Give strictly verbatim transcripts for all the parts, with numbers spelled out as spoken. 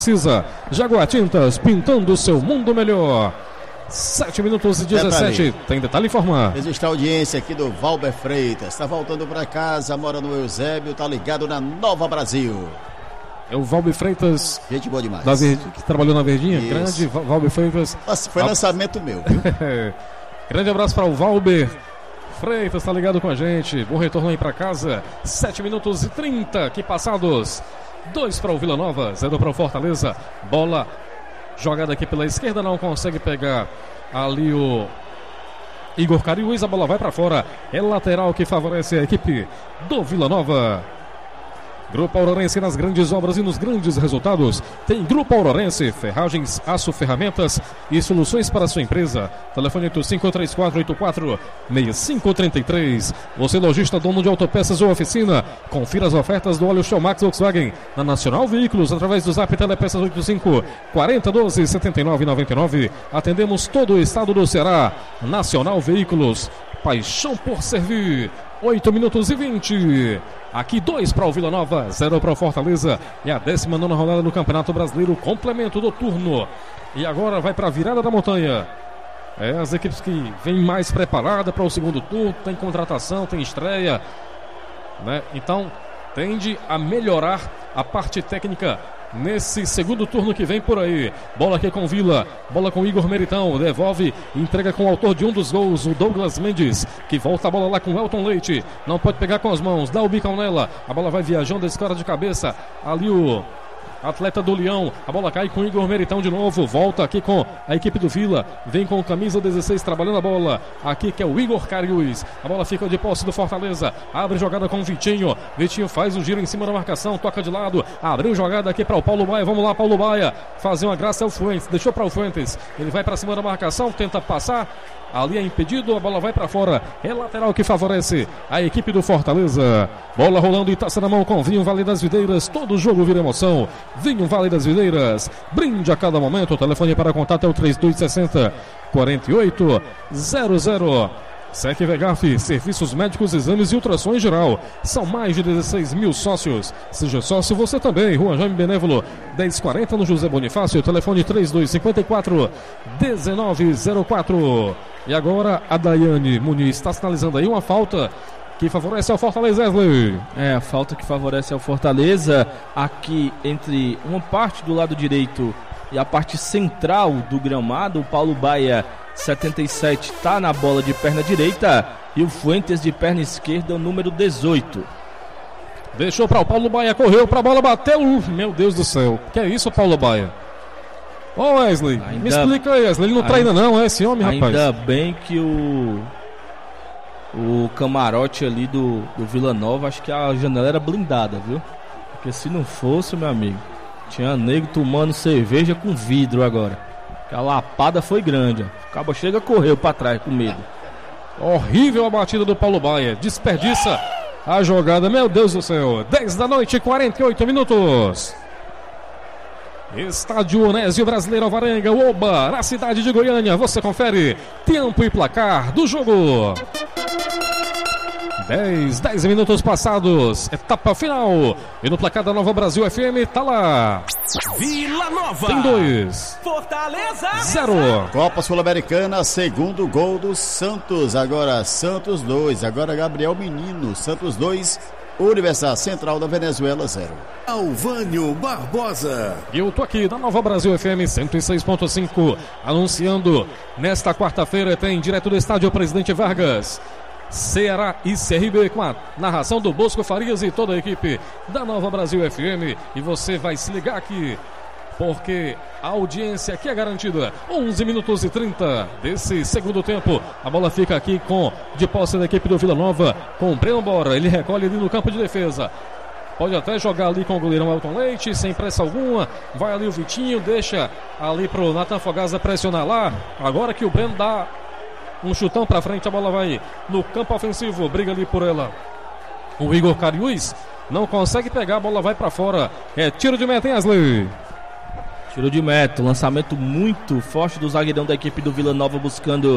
Precisa, Jaguar Tintas, pintando o seu mundo melhor. sete minutos e dezessete, detalhe. Tem detalhe informar. Existe a audiência aqui do Valber Freitas, está voltando para casa, mora no Eusébio, tá ligado na Nova Brasil. É o Valber Freitas. Gente boa demais. Da Ver... Que trabalhou na Verdinha. Isso. Grande Valber Freitas. Nossa, foi a... lançamento meu, viu? Grande abraço para o Valber Freitas, tá ligado com a gente. Bom retorno aí para casa. sete minutos e trinta aqui passados. dois para o Vila Nova, zero para o Fortaleza. Bola jogada aqui pela esquerda, não consegue pegar ali o Igor Cariús. A bola vai para fora. É lateral que favorece a equipe do Vila Nova. Grupo Aurorense nas grandes obras e nos grandes resultados. Tem Grupo Aurorense, ferragens, aço, ferramentas e soluções para a sua empresa. Telefone oito cinco três quatro oito quatro seis cinco três três. Você lojista, dono de autopeças ou oficina, confira as ofertas do óleo Shell Max Volkswagen na Nacional Veículos através do Zap Telepeças oito cinco quatro zero um dois sete nove nove nove. Atendemos todo o estado do Ceará. Nacional Veículos, paixão por servir. oito minutos e vinte. Aqui dois para o Vila Nova, zero para o Fortaleza. É a décima nona rodada do Campeonato Brasileiro, complemento do turno. E agora vai para a virada da montanha. É, as equipes que vêm mais preparadas para o segundo turno, tem contratação, tem estreia, né? Então tende a melhorar a parte técnica nesse segundo turno que vem por aí. Bola aqui com Vila, bola com Igor Meritão, devolve, entrega com o autor de um dos gols, o Douglas Mendes, que volta a bola lá com o Elton Leite, não pode pegar com as mãos, dá o bicão nela, a bola vai viajando, escora de cabeça, ali o atleta do Leão, a bola cai com o Igor Meritão de novo, volta aqui com a equipe do Vila, vem com o camisa dezesseis trabalhando a bola, aqui que é o Igor Cariús, a bola fica de posse do Fortaleza, abre jogada com o Vitinho, Vitinho faz o giro em cima da marcação, toca de lado, abriu jogada aqui para o Paulo Baia, vamos lá Paulo Baia, fazer uma graça, é o Fuentes, deixou para o Fuentes, ele vai para cima da marcação, tenta passar, ali é impedido, a bola vai para fora, é lateral que favorece a equipe do Fortaleza. Bola rolando e taça na mão com Vinho Vale das Videiras, todo jogo vira emoção. Vinho Vale das Videiras, brinde a cada momento. O telefone para contato é o três dois seis zero, quatro oito zero zero. Sec Vegaf, serviços médicos, exames e ultrassom em geral. São mais de dezesseis mil sócios. Seja sócio você também. Rua Jaime Benévolo, dez quarenta no José Bonifácio. Telefone três dois cinco quatro, um nove zero quatro. E agora a Daiane Muniz está sinalizando aí uma falta que favorece ao Fortaleza, Wesley. É, a falta que favorece ao Fortaleza aqui entre uma parte do lado direito e a parte central do gramado. O Paulo Baia, setenta e sete, está na bola de perna direita e o Fuentes de perna esquerda, o número dezoito. Deixou para o Paulo Baia, correu para a bola, bateu. Meu Deus do céu, que é isso, Paulo Baia? Ô oh, Wesley, ainda, me explica aí, Wesley, ele não treina não, é esse homem, rapaz? Ainda bem que o o camarote ali do, do Vila Nova, acho que a janela era blindada, viu? Porque se não fosse, meu amigo, tinha nego tomando cerveja com vidro agora. Que a lapada foi grande, ó. O cabo chega, correu pra trás com medo. Horrível a batida do Paulo Baia, desperdiça a jogada, meu Deus do céu. dez da noite, quarenta e oito minutos. Estádio Onésio Brasileiro Alvarenga, Oba, na cidade de Goiânia. Você confere tempo e placar do jogo. dez, dez minutos passados, etapa final. E no placar da Nova Brasil F M, tá lá. Vila Nova. Tem dois. Fortaleza. Zero. Copa Sul-Americana, segundo gol do Santos. Agora Santos dois. Agora Gabriel Menino. Santos dois. Universidade Central da Venezuela zero. Alvânio Barbosa. Eu tô aqui na Nova Brasil F M cento e seis ponto cinco, anunciando nesta quarta-feira tem direto do estádio Presidente Vargas, Ceará e C R B, com a narração do Bosco Farias e toda a equipe da Nova Brasil F M. E você vai se ligar aqui, porque a audiência aqui é garantida. onze minutos e trinta desse segundo tempo. A bola fica aqui com de posse da equipe do Vila Nova, com o Breno Bora. Ele recolhe ali no campo de defesa. Pode até jogar ali com o goleirão Elton Leite, sem pressa alguma. Vai ali o Vitinho, deixa ali pro Nathan Fogaça pressionar lá. Agora que o Breno dá um chutão pra frente, a bola vai no campo ofensivo. Briga ali por ela o Igor Cariús. Não consegue pegar, a bola vai pra fora. É tiro de meta, hein, Wesley? Tiro de meta, lançamento muito forte do zagueirão da equipe do Vila Nova buscando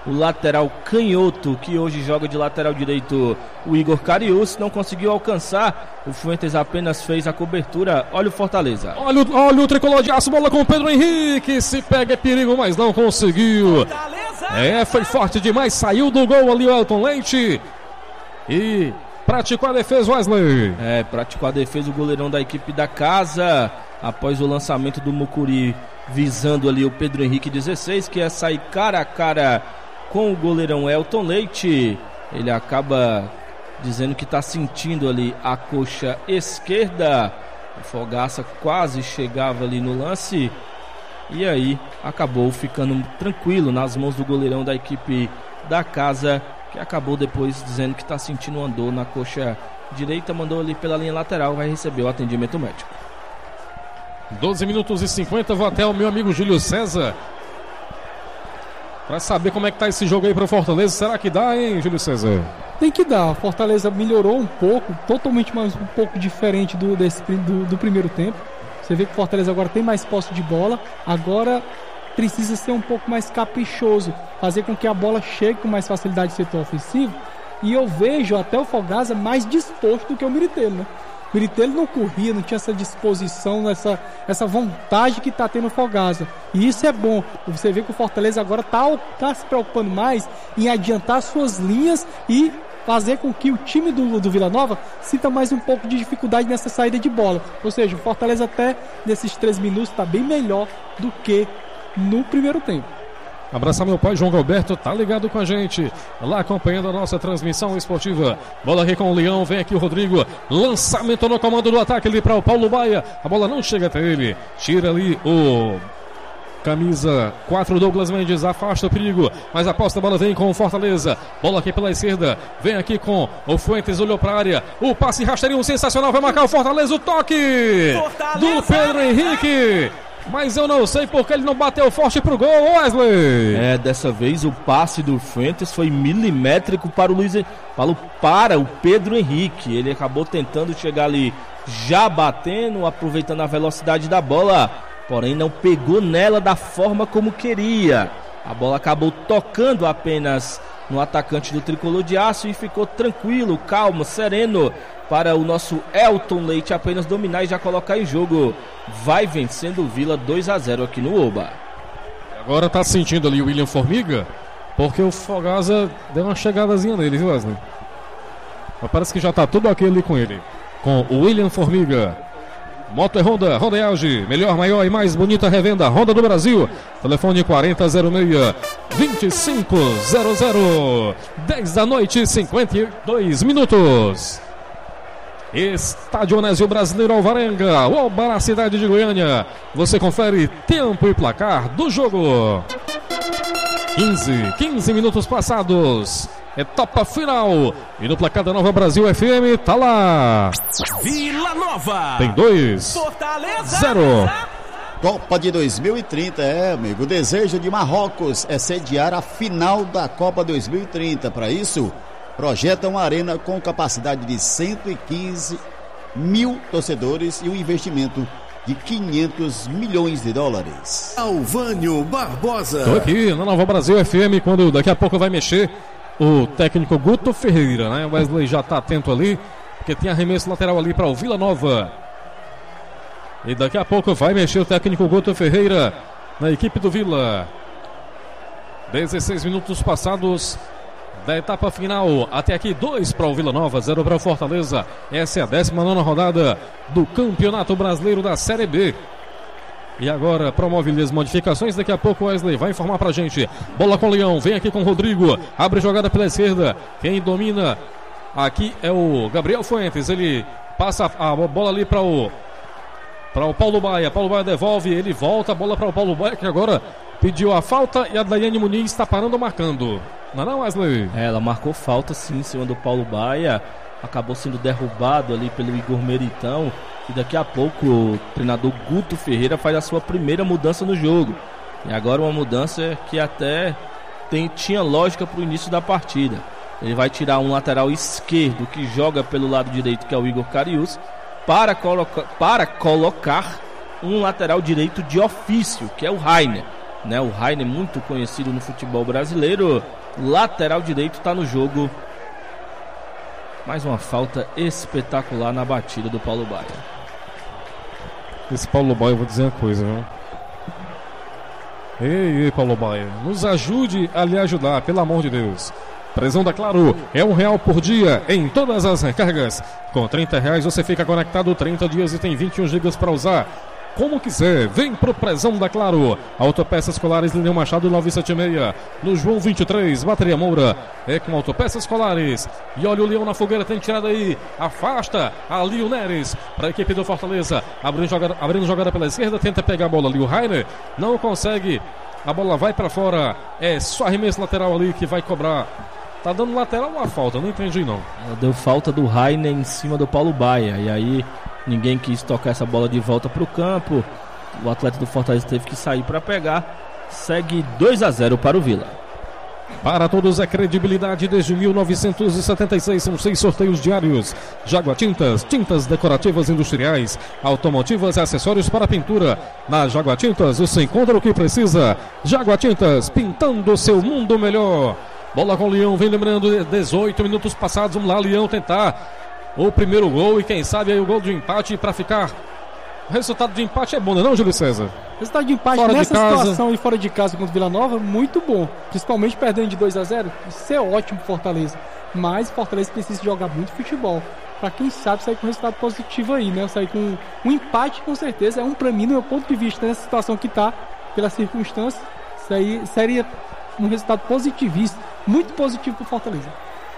o lateral canhoto, que hoje joga de lateral direito, o Igor Carius, não conseguiu alcançar. O Fuentes apenas fez a cobertura. Olha o Fortaleza. Olha, olha o tricolor de aço, bola com o Pedro Henrique. Se pega é perigo, mas não conseguiu. É, foi forte demais, saiu do gol ali o Elton Leite. E praticou a defesa, Wesley. É, praticou a defesa o goleirão da equipe da casa, após o lançamento do Mucuri, visando ali o Pedro Henrique dezesseis, que é sair cara a cara com o goleirão Elton Leite. Ele acaba dizendo que está sentindo ali a coxa esquerda. O Fogaça quase chegava ali no lance, e aí acabou ficando tranquilo nas mãos do goleirão da equipe da casa, que acabou depois dizendo que está sentindo uma dor na coxa direita. Mandou ali pela linha lateral, vai receber o atendimento médico. doze minutos e cinquenta, vou até o meu amigo Júlio César para saber como é que tá esse jogo aí pro Fortaleza. Será que dá, hein, Júlio César? Tem que dar. Fortaleza melhorou um pouco, totalmente mais um pouco diferente do, desse, do, do primeiro tempo. Você vê que o Fortaleza agora tem mais posse de bola, agora precisa ser um pouco mais caprichoso, fazer com que a bola chegue com mais facilidade no setor ofensivo. E eu vejo até o Fogaça mais disposto do que o Miritelo, né? O Miritelo não corria, não tinha essa disposição, essa, essa vontade que está tendo o Fogaça. E isso é bom. Você vê que o Fortaleza agora está tá se preocupando mais em adiantar suas linhas e fazer com que o time do, do Vila Nova sinta mais um pouco de dificuldade nessa saída de bola. Ou seja, o Fortaleza até nesses três minutos está bem melhor do que no primeiro tempo. Abraçar meu pai, João Galberto, tá ligado com a gente, lá acompanhando a nossa transmissão esportiva. Bola aqui com o Leão, vem aqui o Rodrigo, lançamento no comando do ataque ali para o Paulo Baia, a bola não chega até ele, tira ali o camisa quatro, Douglas Mendes, afasta o perigo, mas a posta, a bola vem com o Fortaleza, bola aqui pela esquerda, vem aqui com o Fuentes, olhou para a área, o passe rasteirinho sensacional, vai marcar o Fortaleza, o toque Fortaleza do Pedro Henrique. Mas eu não sei porque ele não bateu forte pro gol, Wesley. É, dessa vez o passe do Fuentes foi milimétrico para o Luiz, para o, para o Pedro Henrique. Ele acabou tentando chegar ali, já batendo, aproveitando a velocidade da bola, porém não pegou nela da forma como queria. A bola acabou tocando apenas no atacante do tricolor de aço e ficou tranquilo, calmo, sereno para o nosso Elton Leite apenas dominar e já colocar em jogo. Vai vencendo o Vila dois a zero aqui no Oba. Agora tá sentindo ali o William Formiga, porque o Fogaça deu uma chegadazinha nele, viu, Wesley? Mas parece que já tá tudo aqui ali com ele. Com o William Formiga. Moto é Honda, Honda é Auge, melhor, maior e mais bonita revenda Honda do Brasil. Telefone quarenta zero seis, vinte e cinco zero zero. dez da noite, cinquenta e dois minutos. Estádio Onésio Brasileiro Alvarenga, Oba, na cidade de Goiânia. Você confere tempo e placar do jogo. quinze, quinze minutos passados. Etapa final. E no placar da Nova Brasil F M, tá lá. Vila Nova. Tem dois. Fortaleza. Zero. Copa de dois mil e trinta, é, amigo. O desejo de Marrocos é sediar a final da Copa dois mil e trinta. Para isso, projeta uma arena com capacidade de cento e quinze mil torcedores e um investimento de quinhentos milhões de dólares. Alvânio Barbosa. Tô aqui na Nova Brasil F M, quando daqui a pouco vai mexer o técnico Guto Ferreira, né? O Wesley já tá atento ali, porque tem arremesso lateral ali para o Vila Nova. E daqui a pouco vai mexer o técnico Guto Ferreira na equipe do Vila. dezesseis minutos passados da etapa final. Até aqui, dois para o Vila Nova, zero para o Fortaleza. Essa é a décima nona rodada do Campeonato Brasileiro da Série B. E agora promove as modificações. Daqui a pouco o Wesley vai informar pra gente. Bola com o Leão, vem aqui com o Rodrigo. Abre jogada pela esquerda. Quem domina aqui é o Gabriel Fuentes. Ele passa a bola ali para o para o Paulo Baia. Paulo Baia devolve, ele volta a bola para o Paulo Baia, que agora pediu a falta, e a Daiane Muniz está parando marcando. Não é não, Wesley? É, ela marcou falta sim em cima do Paulo Baia. Acabou sendo derrubado ali pelo Igor Meritão. E daqui a pouco o treinador Guto Ferreira faz a sua primeira mudança no jogo. E agora uma mudança que até tem, tinha lógica para o início da partida. Ele vai tirar um lateral esquerdo que joga pelo lado direito, que é o Igor Carius, para, coloca, para colocar um lateral direito de ofício, que é o Rainer. né? O Rainer, muito conhecido no futebol brasileiro, lateral direito, está no jogo. Mais uma falta espetacular na batida do Paulo Baia. Esse Paulo Baia, eu vou dizer uma coisa, viu? Ei, ei, Paulo Baia, nos ajude a lhe ajudar, pelo amor de Deus. Presão da Claro é um real por dia em todas as recargas. Com trinta reais você fica conectado trinta dias e tem vinte e um gigas para usar como quiser. Vem pro Presão da Claro. Autopeças Colares, Lineu Machado nove sete seis. No João vinte e três, Bateria Moura. É com Autopeças Colares. E olha o Leão na fogueira, tem tirada aí. Afasta a Lio Neres para a equipe do Fortaleza. Abrindo jogada, abrindo jogada pela esquerda, tenta pegar a bola ali. O Rainer não consegue. A bola vai para fora. É só arremesso lateral ali que vai cobrar. Tá dando lateral ou a falta? Não entendi não. Deu falta do Rainer em cima do Paulo Baia. E aí ninguém quis tocar essa bola de volta pro campo. O atleta do Fortaleza teve que sair para pegar. Segue dois a zero para o Vila. Para todos é credibilidade desde mil novecentos e setenta e seis. São seis sorteios diários. Jaguar Tintas, tintas decorativas industriais, automotivas e acessórios para pintura. Na Jaguar Tintas você encontra o que precisa. Jaguar Tintas, pintando o seu mundo melhor. Bola com o Leão, vem lembrando, dezoito minutos passados. Vamos lá, Leão tentar o primeiro gol e quem sabe aí o gol de empate para ficar. O resultado de empate é bom, não é, Júlio César? Resultado de empate fora nessa de casa. Situação e fora de casa contra o Vila Nova, muito bom. Principalmente perdendo de dois a zero, isso é ótimo pro Fortaleza. Mas o Fortaleza precisa jogar muito futebol. Pra quem sabe sair com um resultado positivo aí, né? Sair com um empate, com certeza, é um pra mim, no meu ponto de vista, nessa situação que tá, pelas circunstâncias, isso aí seria um resultado positivista, muito positivo pro Fortaleza.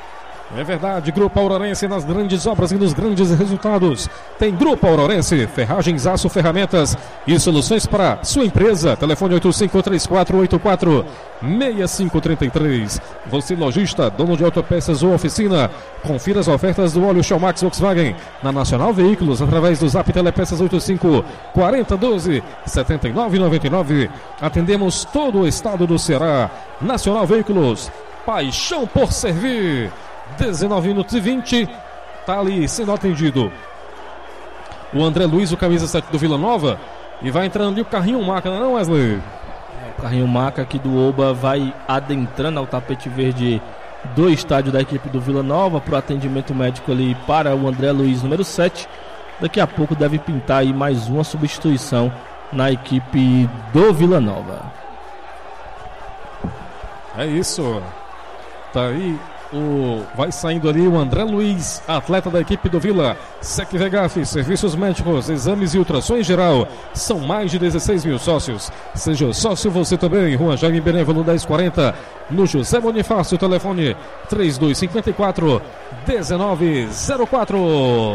É verdade, Grupo Aurorense nas grandes obras e nos grandes resultados. Tem Grupo Aurorense, ferragens, aço, ferramentas e soluções para sua empresa. Telefone oito cinco três quatro oito quatro seis cinco três três. Você lojista, dono de autopeças ou oficina, confira as ofertas do óleo Showmax Volkswagen na Nacional Veículos através do Zap Telepeças oito cinco quatro zero um dois sete nove nove nove. Atendemos todo o estado do Ceará. Nacional Veículos, paixão por servir. dezenove minutos e vinte, tá ali sendo atendido o André Luiz, o camisa sete do Vila Nova, e vai entrando ali o carrinho maca, não é, Wesley? O carrinho maca aqui do Oba vai adentrando ao tapete verde do estádio da equipe do Vila Nova para o atendimento médico ali para o André Luiz, número sete. Daqui a pouco deve pintar aí mais uma substituição na equipe do Vila Nova. É isso, tá aí. O... Vai saindo ali o André Luiz, atleta da equipe do Vila. Sec Vegaf, serviços médicos, exames e ultrassom em geral. São mais de dezesseis mil sócios. Seja sócio você também. Rua Jaime Benévolo dez quarenta, no José Bonifácio. Telefone três dois cinco quatro um nove zero quatro.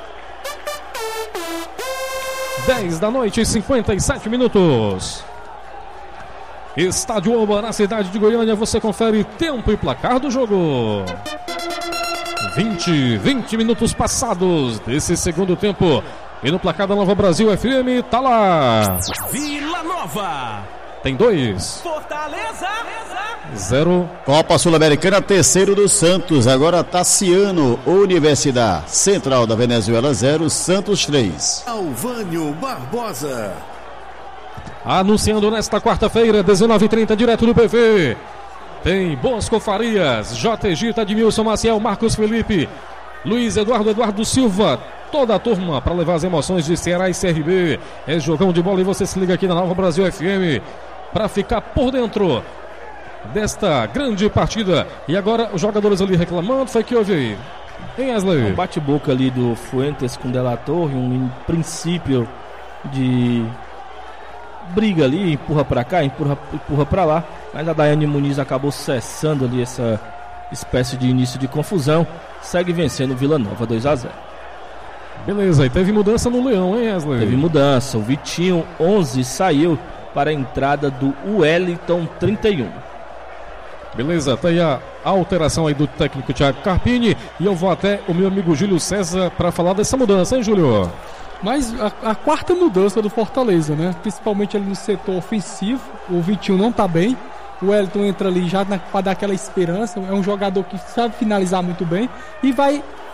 dez da noite e cinquenta e sete minutos. Estádio Oba, na cidade de Goiânia, você confere tempo e placar do jogo. vinte, vinte minutos passados desse segundo tempo. E no placar da Nova Brasil F M, tá lá. Vila Nova. Tem dois. Fortaleza. Zero. Copa Sul-Americana, terceiro do Santos. Agora Tassiano, Universidade Central da Venezuela, zero, Santos três. Alvânio Barbosa. Anunciando nesta quarta-feira, dezenove e trinta, direto do P V. Tem Bosco Farias, J. Gita, Edmilson Maciel, Marcos Felipe, Luiz Eduardo, Eduardo Silva. Toda a turma para levar as emoções de Ceará e C R B. É jogão de bola e você se liga aqui na Nova Brasil F M para ficar por dentro desta grande partida. E agora os jogadores ali reclamando, foi que houve aí? Hein, Wesley? Um bate-boca ali do Fuentes com Della Torre, um princípio de briga ali, empurra pra cá, empurra, empurra pra lá, mas a Daiane Muniz acabou cessando ali essa espécie de início de confusão. Segue vencendo o Vila Nova dois a zero. Beleza, e teve mudança no Leão, hein, Wesley? Teve mudança, o Vitinho onze saiu para a entrada do Wellington trinta e um. Beleza, tá aí a alteração aí do técnico Thiago Carpini, e eu vou até o meu amigo Júlio César para falar dessa mudança, hein, Júlio? Mas a, a quarta mudança do Fortaleza, né? Principalmente ali no setor ofensivo. O Vitinho não tá bem. O Wellington entra ali já para dar aquela esperança. É um jogador que sabe finalizar muito bem. E vai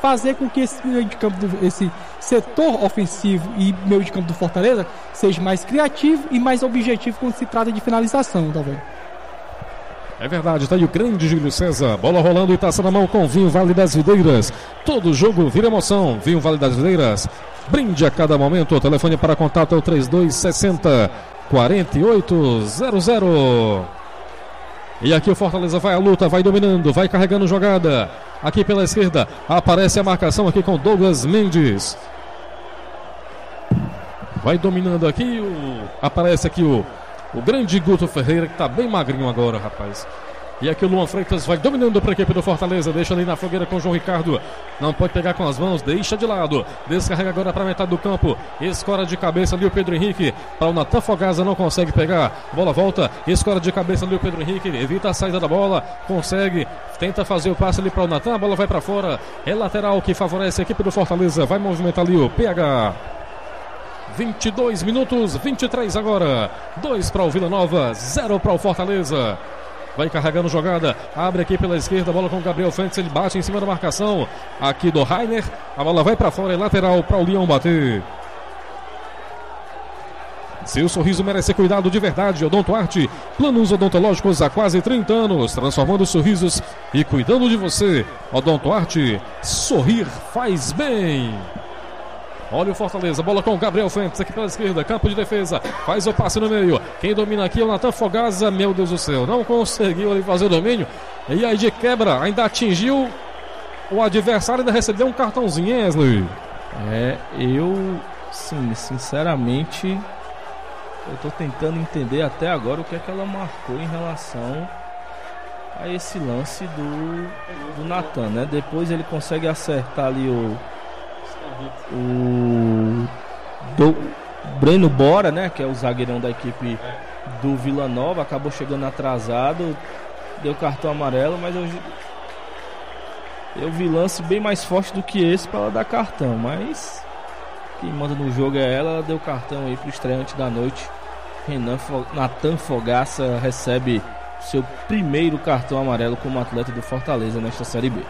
fazer com que esse meio de campo, do, esse setor ofensivo e meio de campo do Fortaleza seja mais criativo e mais objetivo quando se trata de finalização, tá vendo? É verdade, tá aí o grande Júlio César. Bola rolando e taça na mão com Vinho Vale das Videiras. Todo jogo vira emoção. Vinho Vale das Videiras. Brinde a cada momento. O telefone para contato é o trinta e dois sessenta, quarenta e oito zero zero. E aqui o Fortaleza vai à luta, vai dominando, vai carregando jogada. Aqui pela esquerda aparece a marcação aqui com Douglas Mendes. Vai dominando aqui, o... aparece aqui o, o grande Guto Ferreira, que tá bem magrinho agora, rapaz. E aqui o Luan Freitas vai dominando para a equipe do Fortaleza. Deixa ali na fogueira com o João Ricardo. Não pode pegar com as mãos, deixa de lado. Descarrega agora para a metade do campo. Escora de cabeça ali o Pedro Henrique. Para o Natan Fogaça, não consegue pegar. Bola volta, escora de cabeça ali o Pedro Henrique. Evita a saída da bola, consegue. Tenta fazer o passe ali para o Natan. A bola vai para fora. É lateral que favorece a equipe do Fortaleza. Vai movimentar ali o P H. vinte e dois minutos, vinte e três agora. dois para o Vila Nova, zero para o Fortaleza. Vai carregando jogada, abre aqui pela esquerda, bola com o Gabriel Fentes, ele bate em cima da marcação aqui do Rainer, a bola vai para fora, é lateral para o Leão bater. Seu sorriso merece cuidado de verdade. Odonto Arte, planos odontológicos há quase trinta anos, transformando sorrisos e cuidando de você. Odonto Arte, sorrir faz bem. Olha o Fortaleza, bola com o Gabriel Fentes aqui pela esquerda, campo de defesa, faz o passe no meio. Quem domina aqui é o Natan Fogaça, meu Deus do céu, não conseguiu ali fazer o domínio. E aí de quebra, ainda atingiu o adversário, ainda recebeu um cartãozinho, hein, Wesley? É, eu, sim, sinceramente, eu tô tentando entender até agora o que é que ela marcou em relação a esse lance do, do Natan, né? Depois ele consegue acertar ali o o do Breno Bora, né, que é o zagueirão da equipe do Vila Nova, acabou chegando atrasado, deu cartão amarelo, mas eu, eu vi lance bem mais forte do que esse para ela dar cartão, mas quem manda no jogo é ela. Ela deu cartão aí pro estreante da noite. Renan Fo- Natan Fogaça recebe seu primeiro cartão amarelo como atleta do Fortaleza nesta Série B.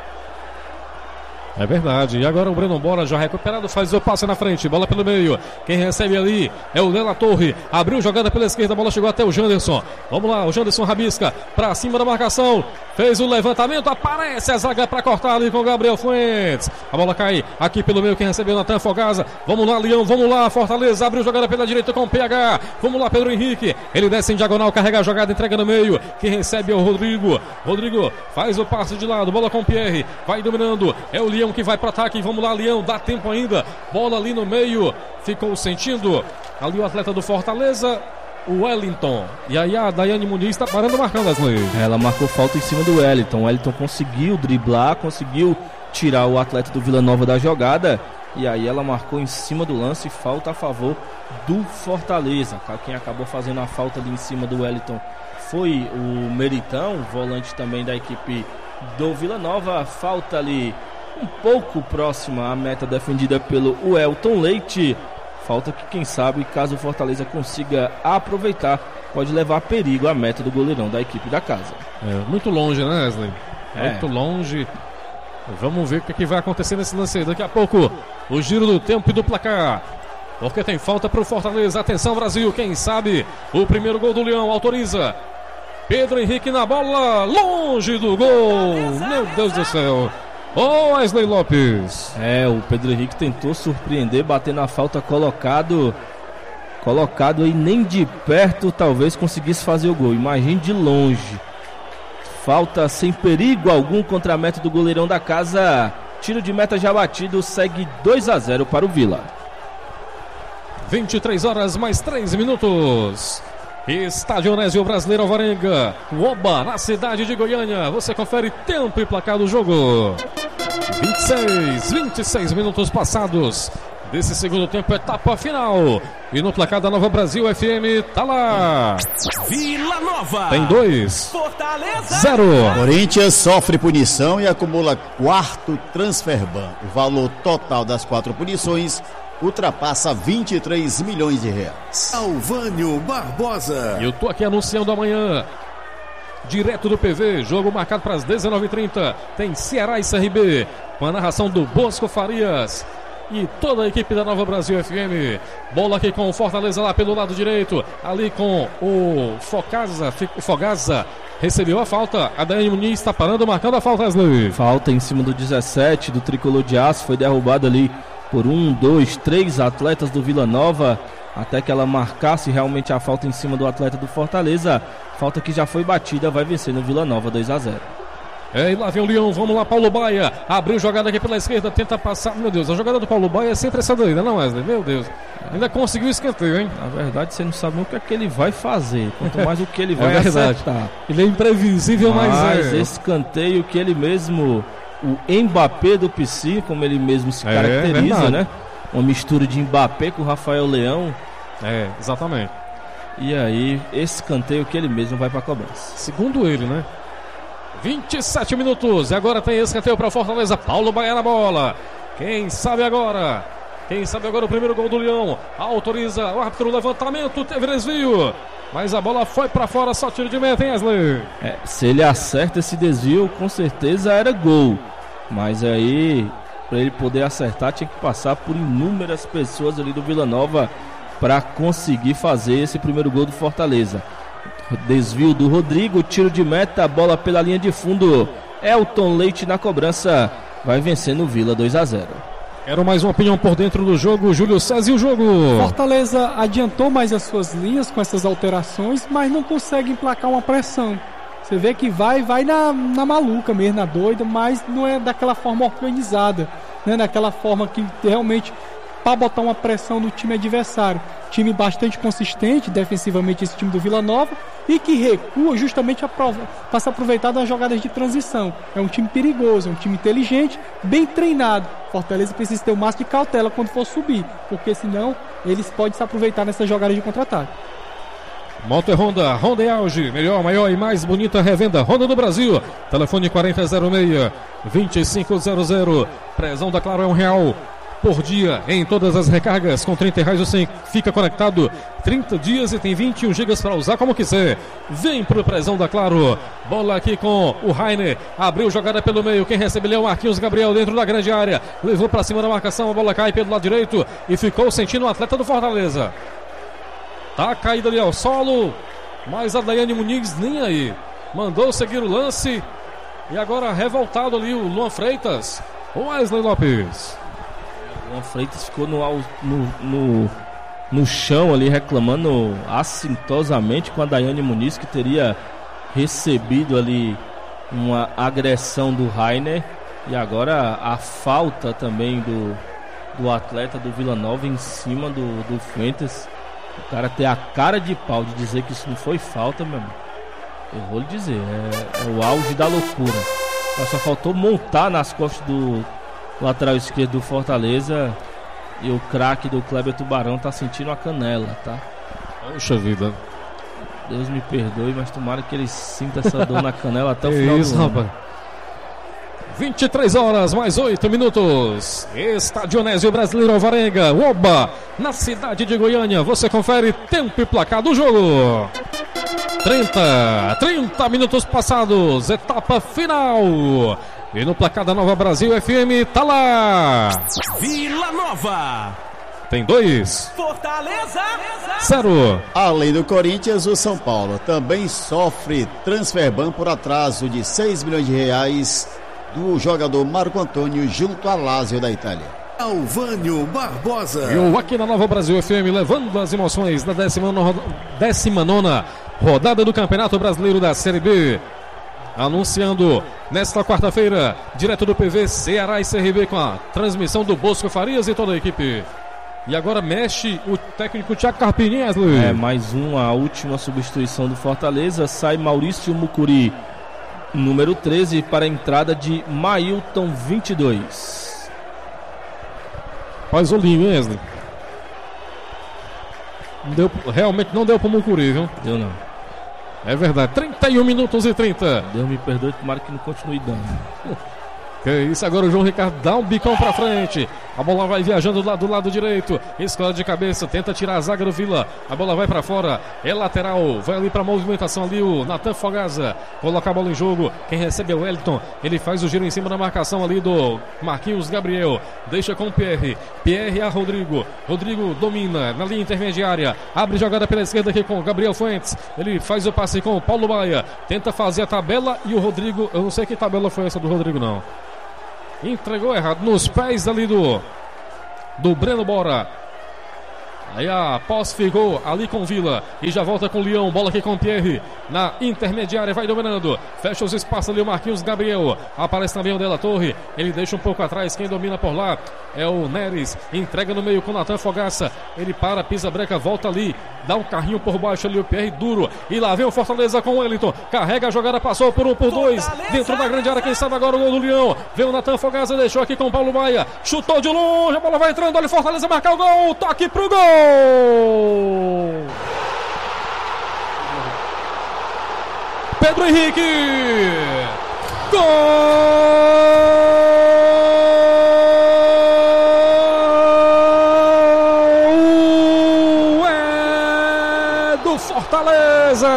É verdade, e agora o Breno Bora já recuperado, faz o passe na frente, bola pelo meio, quem recebe ali é o Lela Torre, abriu jogada pela esquerda, a bola chegou até o Janderson, vamos lá, o Janderson rabisca, pra cima da marcação, fez o levantamento, aparece a zaga pra cortar ali com o Gabriel Fuentes, a bola cai aqui pelo meio, quem recebeu é o Natan Fogaça, vamos lá Leão, vamos lá Fortaleza, abriu jogada pela direita com o P H, vamos lá Pedro Henrique, ele desce em diagonal, carrega a jogada, entrega no meio, quem recebe é o Rodrigo, Rodrigo faz o passe de lado, bola com o Pierre, vai dominando, é o Leão que vai para ataque, vamos lá Leão, dá tempo ainda, bola ali no meio, ficou sentindo ali o atleta do Fortaleza, o Wellington, e aí a Daiane Muniz está parando marcando as leis. Ela marcou falta em cima do Wellington, o Wellington conseguiu driblar, conseguiu tirar o atleta do Vila Nova da jogada, e aí ela marcou em cima do lance, falta a favor do Fortaleza. Quem acabou fazendo a falta ali em cima do Wellington foi o Meritão, volante também da equipe do Vila Nova, falta ali um pouco próxima à meta defendida pelo Elton Leite. Falta que, quem sabe, caso o Fortaleza consiga aproveitar, pode levar a perigo a meta do goleirão da equipe da casa. É, muito longe, né, Wesley? É. Muito longe. Vamos ver o que, é que vai acontecer nesse lance aí. Daqui a pouco, o giro do tempo e do placar. Porque tem falta para o Fortaleza. Atenção, Brasil. Quem sabe o primeiro gol do Leão autoriza. Pedro Henrique na bola, longe do gol. Meu Deus do céu. Ô, Wesley Lopes. É, o Pedro Henrique tentou surpreender, bater na falta, colocado Colocado aí, nem de perto talvez conseguisse fazer o gol, imagine de longe. Falta sem perigo algum contra a meta do goleirão da casa. Tiro de meta já batido, segue dois a zero para o Vila. vinte e três horas mais três minutos. Estádio Onésio Brasileiro Alvarenga, Oba, na cidade de Goiânia. Você confere tempo e placar do jogo. vinte e seis, vinte e seis minutos passados desse segundo tempo, etapa final. E no placar da Nova Brasil F M, tá lá. Vila Nova. Tem dois. Fortaleza. Zero. Corinthians sofre punição e acumula quarto transferban. O valor total das quatro punições ultrapassa vinte e três milhões de reais. Alvânio Barbosa. Eu tô aqui anunciando amanhã direto do P V, jogo marcado para as dezenove e trinta. Tem Ceará e C R B, com a narração do Bosco Farias e toda a equipe da Nova Brasil F M. Bola aqui com o Fortaleza lá pelo lado direito, ali com o Fogaza, o Fogaza recebeu a falta. A Daiane Muniz está parando, marcando a falta, Wesley. Falta em cima do dezessete do Tricolor de Aço, foi derrubado ali por um, dois, três atletas do Vila Nova, até que ela marcasse realmente a falta em cima do atleta do Fortaleza. Falta que já foi batida, vai vencer no Vila Nova dois a zero. É, e lá vem o Leão, vamos lá, Paulo Baia, abriu jogada aqui pela esquerda, tenta passar, meu Deus, a jogada do Paulo Baia é sempre essa daí, não, Wesley? Meu Deus, ainda conseguiu escanteio, hein? Na verdade, você não sabe nem o que é que ele vai fazer, quanto mais o que ele vai é verdade. acertar. Ele é imprevisível, mas, mas é... esse escanteio que ele mesmo, o Mbappé do P C, como ele mesmo se é, caracteriza, verdade. né? Uma mistura de Mbappé com Rafael Leão. É, exatamente. E aí, esse escanteio que ele mesmo vai pra cobrança. Segundo ele, né? vinte e sete minutos, e agora tem escanteio para Fortaleza. Paulo Baia na bola. Quem sabe agora? Quem sabe agora o primeiro gol do Leão? Autoriza o árbitro, levantamento, teve desvio, mas a bola foi para fora, só tiro de meta, hein, Wesley? É, se ele acerta esse desvio, com certeza era gol. Mas aí, para ele poder acertar, tinha que passar por inúmeras pessoas ali do Vila Nova para conseguir fazer esse primeiro gol do Fortaleza. Desvio do Rodrigo, tiro de meta, bola pela linha de fundo. Elton Leite na cobrança, vai vencendo o Vila dois a zero. Quero mais uma opinião por dentro do jogo, Júlio César, e o jogo? Fortaleza adiantou mais as suas linhas com essas alterações, mas não consegue emplacar uma pressão. Você vê que vai, vai na, na maluca mesmo, na doida, mas não é daquela forma organizada, né? Daquela forma que realmente para botar uma pressão no time adversário. Time bastante consistente defensivamente, esse time do Vila Nova, e que recua justamente para se aproveitar das jogadas de transição. É um time perigoso, é um time inteligente, bem treinado. Fortaleza precisa ter o máximo de cautela quando for subir, porque senão eles podem se aproveitar nessas jogadas de contra-ataque. Moto é Honda, Honda é auge, melhor, maior e mais bonita revenda Honda do Brasil. Telefone quarenta zero seis, vinte e cinco zero zero. Prezão da Claro é um real por dia em todas as recargas. Com trinta reais você fica conectado trinta dias e tem vinte e um gigas para usar como quiser. Vem pro Prezão da Claro. Bola aqui com o Rainer, abriu jogada pelo meio, quem recebe é o Marquinhos Gabriel dentro da grande área, levou para cima da marcação, a bola cai pelo lado direito e ficou sentindo o atleta do Fortaleza. Tá caído ali ao solo, mas a Daiane Muniz nem aí, mandou seguir o lance. E agora revoltado ali o Luan Freitas, o Wesley Lopes. O Luan Freitas ficou no, no, no, no chão ali reclamando assintosamente com a Daiane Muniz, que teria recebido ali uma agressão do Rainer. E agora a falta também do, do atleta do Vila Nova em cima do, do Fuentes. O cara ter a cara de pau de dizer que isso não foi falta, meu amigo. Eu vou lhe dizer, é, é o auge da loucura. Só faltou montar nas costas do lateral esquerdo do Fortaleza. E o craque do Kleber Tubarão tá sentindo a canela, tá? Poxa vida. Deus me perdoe, mas tomara que ele sinta essa dor na canela até o final isso, do ano. Rapaz. vinte e três horas, mais oito minutos. Estádio Onésio Brasileiro Alvarenga, Oba, na cidade de Goiânia. Você confere tempo e placar do jogo. trinta, trinta minutos passados, etapa final. E no placar da Nova Brasil F M, tá lá. Vila Nova. Tem dois. Fortaleza. Zero. Além do Corinthians, o São Paulo também sofre transferban por atraso de seis milhões de reais do jogador Marco Antônio junto à Lazio da Itália. Alvânio Barbosa. Eu aqui na Nova Brasil F M, levando as emoções da décima nona rodada do Campeonato Brasileiro da Série B. Anunciando nesta quarta-feira, direto do P V, Ceará e C R B, com a transmissão do Bosco Farias e toda a equipe. E agora mexe o técnico Thiago Carpini, Wesley. É, mais uma, a última substituição do Fortaleza. Sai Maurício Mucuri, número treze, para a entrada de Mailton, vinte e dois. Faz o linho, Wesley. Não deu, realmente não deu para o Mucuri, viu? Deu não. É verdade. trinta e um minutos e trinta. Deus me perdoe, tomara que não continue dando. Que isso, agora o João Ricardo dá um bicão pra frente. A bola vai viajando do lado, do lado direito. Escola de cabeça, tenta tirar a zaga do Vila. A bola vai pra fora, é lateral. Vai ali pra movimentação ali o Natan Fogaça. Coloca a bola em jogo. Quem recebe é o Wellington. Ele faz o giro em cima da marcação ali do Marquinhos Gabriel. Deixa com o Pierre. Pierre a Rodrigo. Rodrigo domina na linha intermediária. Abre jogada pela esquerda aqui com o Gabriel Fuentes. Ele faz o passe com o Paulo Baia. Tenta fazer a tabela e o Rodrigo... Eu não sei que tabela foi essa do Rodrigo, não. Entregou errado nos pés ali do do Breno Bora. Aí a posse ficou ali com Vila e já volta com o Leão, bola aqui com o Pierre na intermediária, vai dominando, fecha os espaços ali o Marquinhos Gabriel, aparece também o Della Torre, ele deixa um pouco atrás, quem domina por lá é o Neres, entrega no meio com o Natan Fogaça, ele para, pisa breca, volta ali, dá um carrinho por baixo ali o Pierre duro, e lá vem o Fortaleza com o Wellington, carrega a jogada, passou por um, por dois, dentro da grande área, quem sabe agora o gol do Leão, vem o Natan Fogaça, deixou aqui com o Paulo Baia, chutou de longe, a bola vai entrando, olha o Fortaleza marcar o gol, toque pro gol! Pedro Henrique, gol é do Fortaleza.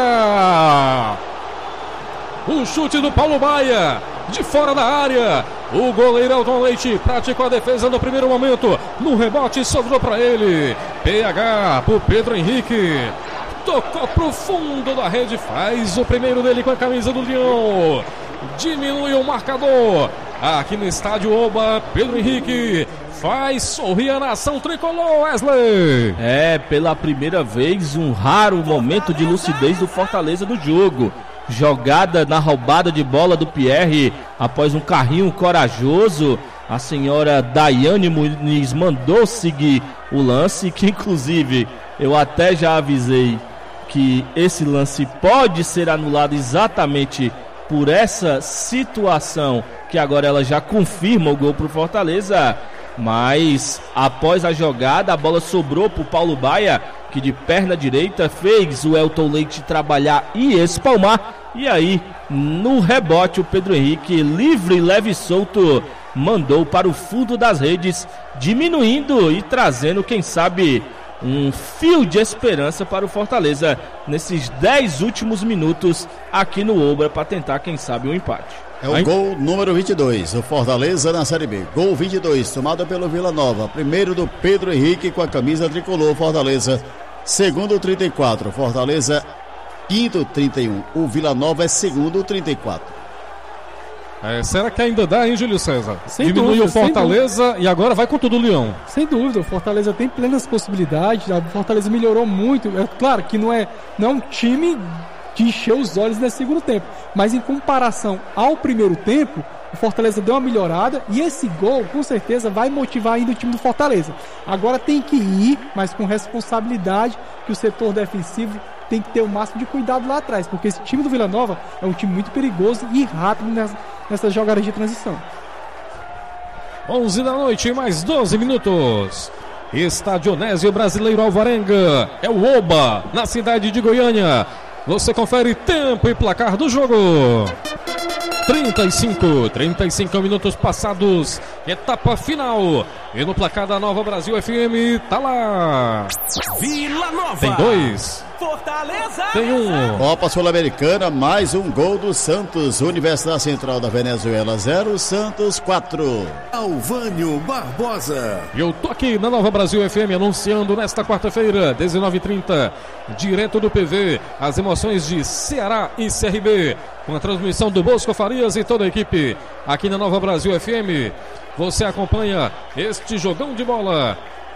O chute do Paulo Baia de fora da área. O goleiro Elton Leite praticou a defesa no primeiro momento. No rebote sobrou para ele. P H pro Pedro Henrique. Tocou pro fundo da rede. Faz o primeiro dele com a camisa do Leão. Diminui o marcador. Aqui no estádio Oba, Pedro Henrique faz sorrir a nação tricolor, Wesley. É, pela primeira vez, um raro momento de lucidez do Fortaleza no jogo. Jogada na roubada de bola do Pierre, após um carrinho corajoso, a senhora Daiane Muniz mandou seguir o lance, que inclusive eu até já avisei que esse lance pode ser anulado exatamente por essa situação, que agora ela já confirma o gol para o Fortaleza. Mas após a jogada, a bola sobrou para o Paulo Baia, que de perna direita fez o Elton Leite trabalhar e espalmar. E aí, no rebote, o Pedro Henrique, livre, leve e solto, mandou para o fundo das redes, diminuindo e trazendo, quem sabe, um fio de esperança para o Fortaleza nesses dez últimos minutos aqui no Obra, para tentar, quem sabe, um empate. É o gol número vinte e dois, o Fortaleza na Série B. Gol vinte e dois, tomado pelo Vila Nova. Primeiro do Pedro Henrique com a camisa tricolor, Fortaleza. Segundo, trinta e quatro, Fortaleza. Quinto, trinta e um. O Vila Nova é segundo, trinta e quatro. É, será que ainda dá, hein, Júlio César? Sem Diminui dúvida, o Fortaleza e agora vai com tudo o Leão. Sem dúvida, o Fortaleza tem plenas possibilidades. A Fortaleza melhorou muito. É claro que não é, não é um time de encher os olhos nesse segundo tempo, mas em comparação ao primeiro tempo, o Fortaleza deu uma melhorada e esse gol com certeza vai motivar ainda o time do Fortaleza. Agora tem que ir, mas com responsabilidade, que o setor defensivo tem que ter o máximo de cuidado lá atrás, porque esse time do Vila Nova é um time muito perigoso e rápido nessas, nessas jogadas de transição. onze da noite, mais doze minutos. Estádio Onésio Brasileiro Alvarenga. É o Oba, na cidade de Goiânia. Você confere tempo e placar do jogo. trinta e cinco, trinta e cinco minutos passados, etapa final. E no placar da Nova Brasil F M, tá lá. Vila Nova. Tem dois. Fortaleza. Tem um. Copa Sul-Americana, mais um gol do Santos. Universidade Central da Venezuela zero, Santos quatro. Alvânio Barbosa. E eu tô aqui na Nova Brasil F M anunciando nesta quarta-feira, dezenove e trinta, direto do P V, as emoções de Ceará e C R B, com a transmissão do Bosco Farias e toda a equipe aqui na Nova Brasil F M. Você acompanha este jogão de bola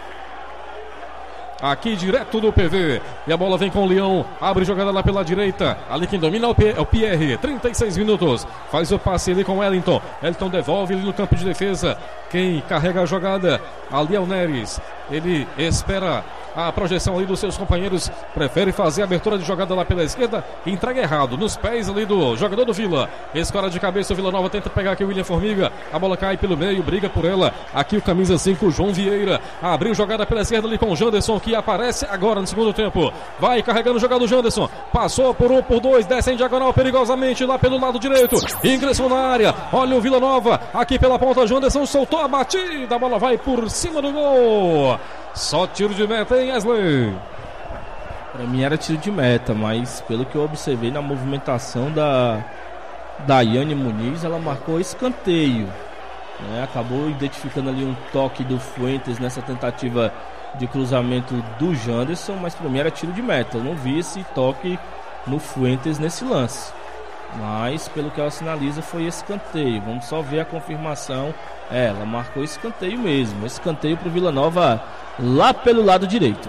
aqui direto do P V. E a bola vem com o Leão. Abre jogada lá pela direita. Ali quem domina é o Pierre. trinta e seis minutos. Faz o passe ali com o Wellington. Wellington devolve ali no campo de defesa. Quem carrega a jogada ali é o Neres. Ele espera a projeção ali dos seus companheiros, prefere fazer a abertura de jogada lá pela esquerda, entrega errado, nos pés ali do jogador do Vila, escora de cabeça, o Vila Nova tenta pegar aqui o William Formiga, a bola cai pelo meio, briga por ela, aqui o camisa cinco, João Vieira, abriu jogada pela esquerda ali com o Janderson, que aparece agora no segundo tempo, vai carregando o jogador Janderson, passou por um, por dois, desce em diagonal perigosamente lá pelo lado direito, ingressou na área, olha o Vila Nova, aqui pela ponta, Janderson soltou a batida, a bola vai por cima do gol. Só tiro de meta, hein, Wesley? Pra mim era tiro de meta, mas pelo que eu observei na movimentação da Daiane Muniz, ela marcou escanteio, né? Acabou identificando ali um toque do Fuentes nessa tentativa de cruzamento do Janderson, mas pra mim era tiro de meta. Eu não vi esse toque no Fuentes nesse lance, mas pelo que ela sinaliza foi escanteio. Vamos só ver a confirmação. É, ela marcou escanteio mesmo, escanteio pro Vila Nova lá pelo lado direito.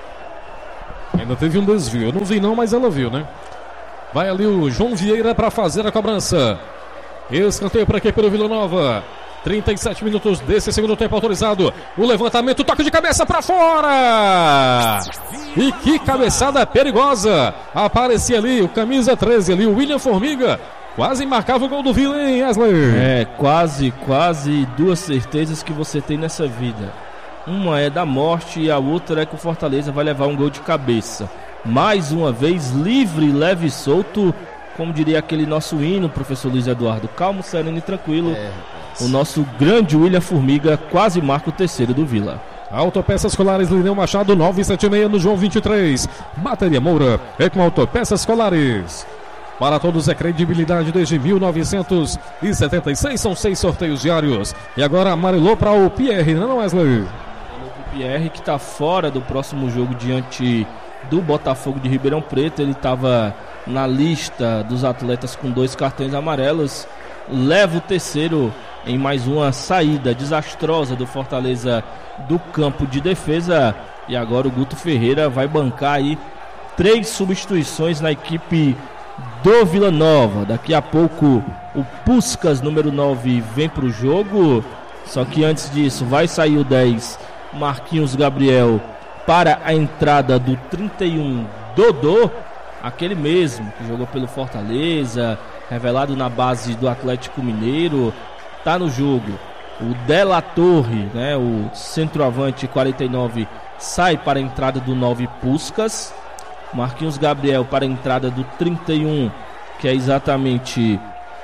Ainda teve um desvio, eu não vi não, mas ela viu, né? Vai ali o João Vieira para fazer a cobrança. Escanteio para aqui pelo Vila Nova. trinta e sete minutos desse segundo tempo autorizado. O levantamento, toque de cabeça para fora. E que cabeçada perigosa. Aparecia ali o camisa treze ali, o William Formiga. Quase marcava o gol do Vila, hein, Wesley? É, quase, quase duas certezas que você tem nessa vida. Uma é da morte e a outra é que o Fortaleza vai levar um gol de cabeça. Mais uma vez, livre, leve e solto, como diria aquele nosso hino, professor Luiz Eduardo. Calmo, sereno e tranquilo. É, o nosso grande William Formiga quase marca o terceiro do Vila. Autopeças Colares, Lineu Machado, nove sete seis no João vinte e três. Bateria Moura é com Autopeças Colares. Para todos é credibilidade desde mil novecentos e setenta e seis, são seis sorteios diários. E agora amarelou para o Pierre, não é, Wesley? O Pierre que está fora do próximo jogo diante do Botafogo de Ribeirão Preto. Ele estava na lista dos atletas com dois cartões amarelos. Leva o terceiro em mais uma saída desastrosa do Fortaleza do campo de defesa. E agora o Guto Ferreira vai bancar aí três substituições na equipe do Vila Nova. Daqui a pouco o Puskas, número nove, vem para o jogo. Só que antes disso vai sair o dez, Marquinhos Gabriel, para a entrada do trinta e um, Dodô, aquele mesmo que jogou pelo Fortaleza, revelado na base do Atlético Mineiro, tá no jogo. O Della Torre, né, o centroavante quarenta e nove, sai para a entrada do nove, Puskas. Marquinhos Gabriel para a entrada do trinta e um, que é exatamente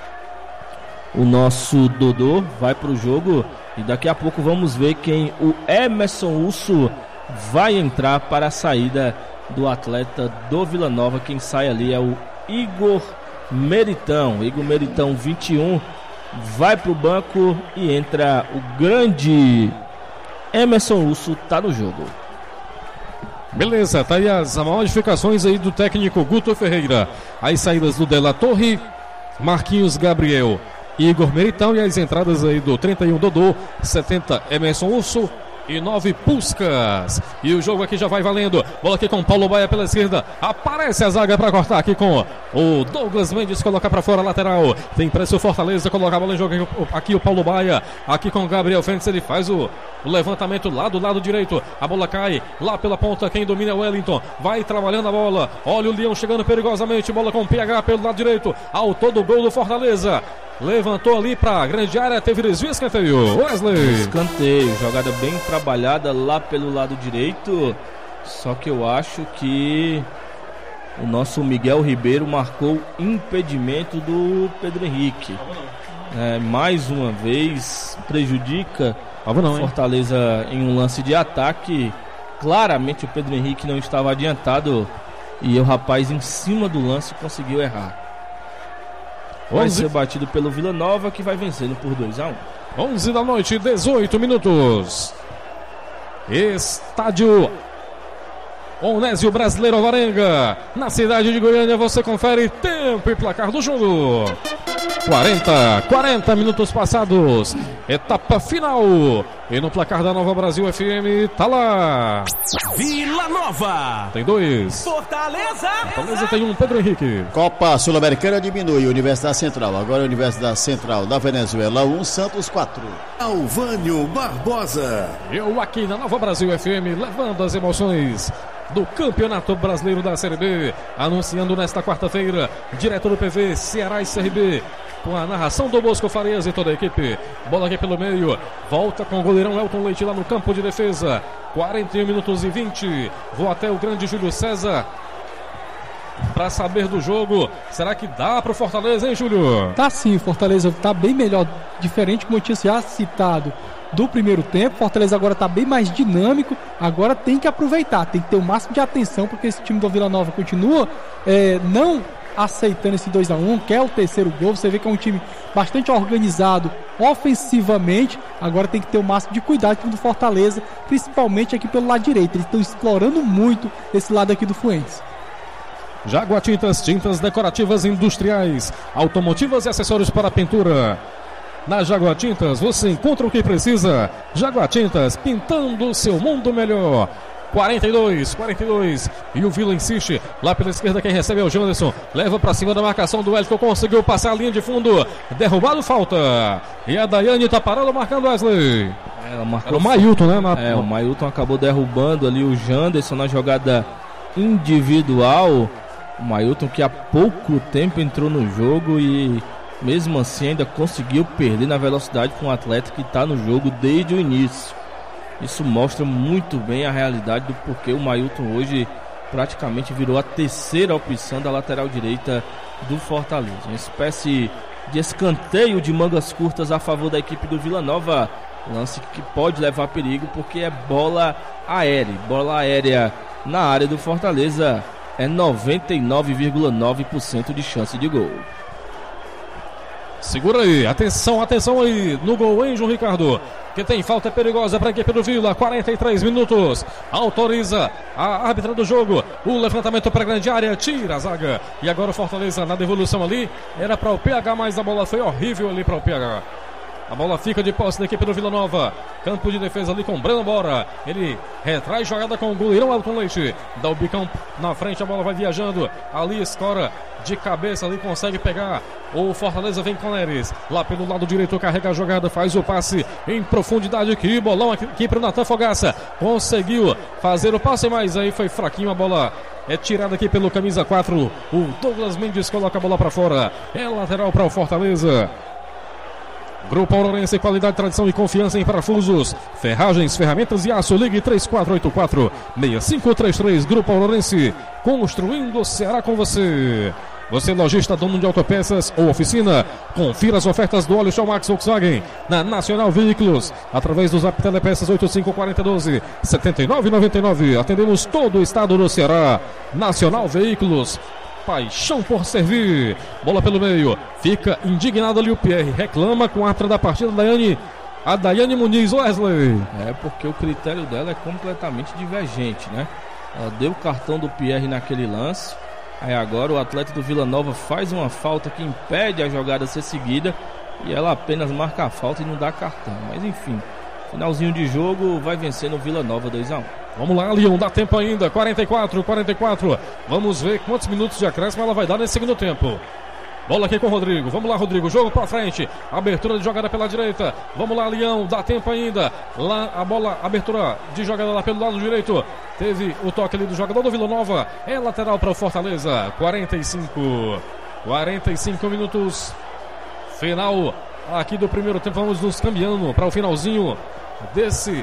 o nosso Dodô, vai para o jogo. E daqui a pouco vamos ver quem o Emerson Urso vai entrar para a saída do atleta do Vila Nova. Quem sai ali é o Igor Meritão. Igor Meritão, vinte e um, vai para o banco e entra o grande Emerson Urso, tá no jogo. Beleza, tá aí as modificações aí do técnico Guto Ferreira. As saídas do Della Torre, Marquinhos Gabriel, Igor Meritão, e as entradas aí do trinta e um, Dodô, setenta, Emerson Urso e nove, Puskas. E o jogo aqui já vai valendo. Bola aqui com Paulo Baia pela esquerda. Aparece a zaga para cortar aqui com o Douglas Mendes, colocar para fora a lateral. Tem pressa o Fortaleza, colocar a bola em jogo aqui, aqui o Paulo Baia. Aqui com o Gabriel Fentes, ele faz o, o levantamento lá do lado direito. A bola cai lá pela ponta, quem domina é o Wellington. Vai trabalhando a bola. Olha o Leão chegando perigosamente. Bola com o P H pelo lado direito. Autor do gol do Fortaleza. Levantou ali para a grande área, teve desvio, escanteio. Wesley. Escanteio, jogada bem trabalhada lá pelo lado direito. Só que eu acho que o nosso Miguel Ribeiro marcou impedimento do Pedro Henrique. É, mais uma vez prejudica não, Fortaleza em um lance de ataque. Claramente o Pedro Henrique não estava adiantado e o rapaz em cima do lance conseguiu errar. Vai ser batido pelo Vila Nova, que vai vencendo por dois a um. onze da noite, dezoito minutos. Estádio Onésio Brasileiro Alvarenga, na cidade de Goiânia. Você confere tempo e placar do jogo. quarenta, quarenta minutos passados, etapa final. E no placar da Nova Brasil F M, tá lá. Vila Nova. Tem dois. Fortaleza. Fortaleza tem um, Pedro Henrique. Copa Sul-Americana diminui, Universidade Central. Agora Universidade Central da Venezuela um, Santos quatro. Alvânio Barbosa. Eu aqui na Nova Brasil F M, levando as emoções do Campeonato Brasileiro da Série B, anunciando nesta quarta-feira, direto do P V, Ceará e C R B, com a narração do Bosco Farias e toda a equipe. Bola aqui pelo meio, volta com o goleirão Elton Leite lá no campo de defesa. quarenta e um minutos e vinte. Vou até o grande Júlio César para saber do jogo. Será que dá pro Fortaleza, hein, Júlio? Tá sim, o Fortaleza tá bem melhor, diferente como eu tinha já citado do primeiro tempo. Fortaleza agora tá bem mais dinâmico, agora tem que aproveitar, tem que ter o máximo de atenção, porque esse time do Vila Nova continua é, não aceitando esse dois a um, quer o terceiro gol. Você vê que é um time bastante organizado ofensivamente. Agora tem que ter o máximo de cuidado com o do Fortaleza, principalmente aqui pelo lado direito. Eles estão explorando muito esse lado aqui do Fuentes. Jaguatintas, tintas decorativas industriais, automotivas e acessórios para pintura. Na Jaguatintas você encontra o que precisa. Jaguatintas, pintando o seu mundo melhor. quarenta e dois, quarenta e dois. E o Vila insiste. Lá pela esquerda quem recebe é o Janderson. Leva pra cima da marcação do Wellington. Conseguiu passar a linha de fundo. Derrubado, falta. E a Daiane tá parando, marcando Wesley. Ela marcou. Era o Mailton, né? Na... É, o Mailton acabou derrubando ali o Janderson na jogada individual. O Mailton que há pouco tempo entrou no jogo e mesmo assim ainda conseguiu perder na velocidade com um atleta que está no jogo desde o início. Isso mostra muito bem a realidade do porquê o Mailton hoje praticamente virou a terceira opção da lateral direita do Fortaleza. Uma espécie de escanteio de mangas curtas a favor da equipe do Vila Nova. Lance que pode levar perigo porque é bola aérea. Bola aérea na área do Fortaleza é noventa e nove vírgula nove por cento de chance de gol. Segura aí, atenção, atenção aí no gol, hein, João Ricardo? Que tem falta perigosa para a equipe do Vila, quarenta e três minutos. Autoriza a árbitra do jogo. O levantamento para a grande área, tira a zaga. E agora o Fortaleza na devolução ali. Era para o P H, mas a bola foi horrível ali para o P H. A bola fica de posse da equipe do Vila Nova. Campo de defesa ali com o Breno Bora. Ele retrai jogada com o goleirão Elton Leite. Dá o bicão na frente, a bola vai viajando. Ali escora de cabeça, ali consegue pegar. O Fortaleza vem com Neres. Lá pelo lado direito carrega a jogada, faz o passe em profundidade. Que bolão aqui, aqui para o Natan Fogaça. Conseguiu fazer o passe, mas aí foi fraquinho a bola. É tirada aqui pelo camisa quatro. O Douglas Mendes coloca a bola para fora. É lateral para o Fortaleza. Grupo Aurorense, qualidade, tradição e confiança em parafusos, ferragens, ferramentas e aço. Ligue três quatro oito quatro, seis cinco três três. Grupo Aurorense, construindo o Ceará com você. Você lojista, dono de autopeças ou oficina, confira as ofertas do óleo Showmax Volkswagen na Nacional Veículos, através do Zap Telepeças oito cinco quatro um dois, sete nove nove nove. Atendemos todo o estado do Ceará. Nacional Veículos, paixão por servir. Bola pelo meio, fica indignado ali o Pierre, reclama com a atra da partida, Daiane, a Daiane Muniz. Wesley, é porque o critério dela é completamente divergente, né? Ela deu o cartão do Pierre naquele lance, aí agora o atleta do Vila Nova faz uma falta que impede a jogada ser seguida e ela apenas marca a falta e não dá cartão. Mas enfim, finalzinho de jogo, vai vencendo o Vila Nova dois a um. Vamos lá, Leão, dá tempo ainda, quarenta e quatro, quarenta e quatro. Vamos ver quantos minutos de acréscimo ela vai dar nesse segundo tempo. Bola aqui com o Rodrigo, vamos lá, Rodrigo, jogo pra frente, abertura de jogada pela direita. Vamos lá, Leão, dá tempo ainda. Lá a bola, abertura de jogada lá pelo lado direito. Teve o toque ali do jogador do Vila Nova. É lateral para o Fortaleza, quarenta e cinco, quarenta e cinco minutos. Final aqui do primeiro tempo, vamos nos caminhando para o finalzinho desse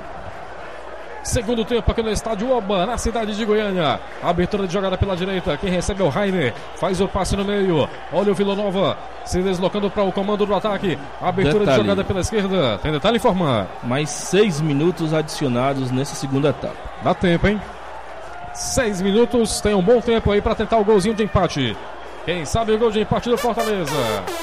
segundo tempo aqui no estádio Oba, na cidade de Goiânia. Abertura de jogada pela direita. Quem recebe é o Rainer. Faz o passe no meio. Olha o Vila Nova se deslocando para o comando do ataque. Abertura detalhe. De jogada pela esquerda. Tem detalhe informar. Mais seis minutos adicionados nessa segunda etapa. Dá tempo, hein? Seis minutos. Tem um bom tempo aí para tentar o golzinho de empate. Quem sabe o gol de empate do Fortaleza.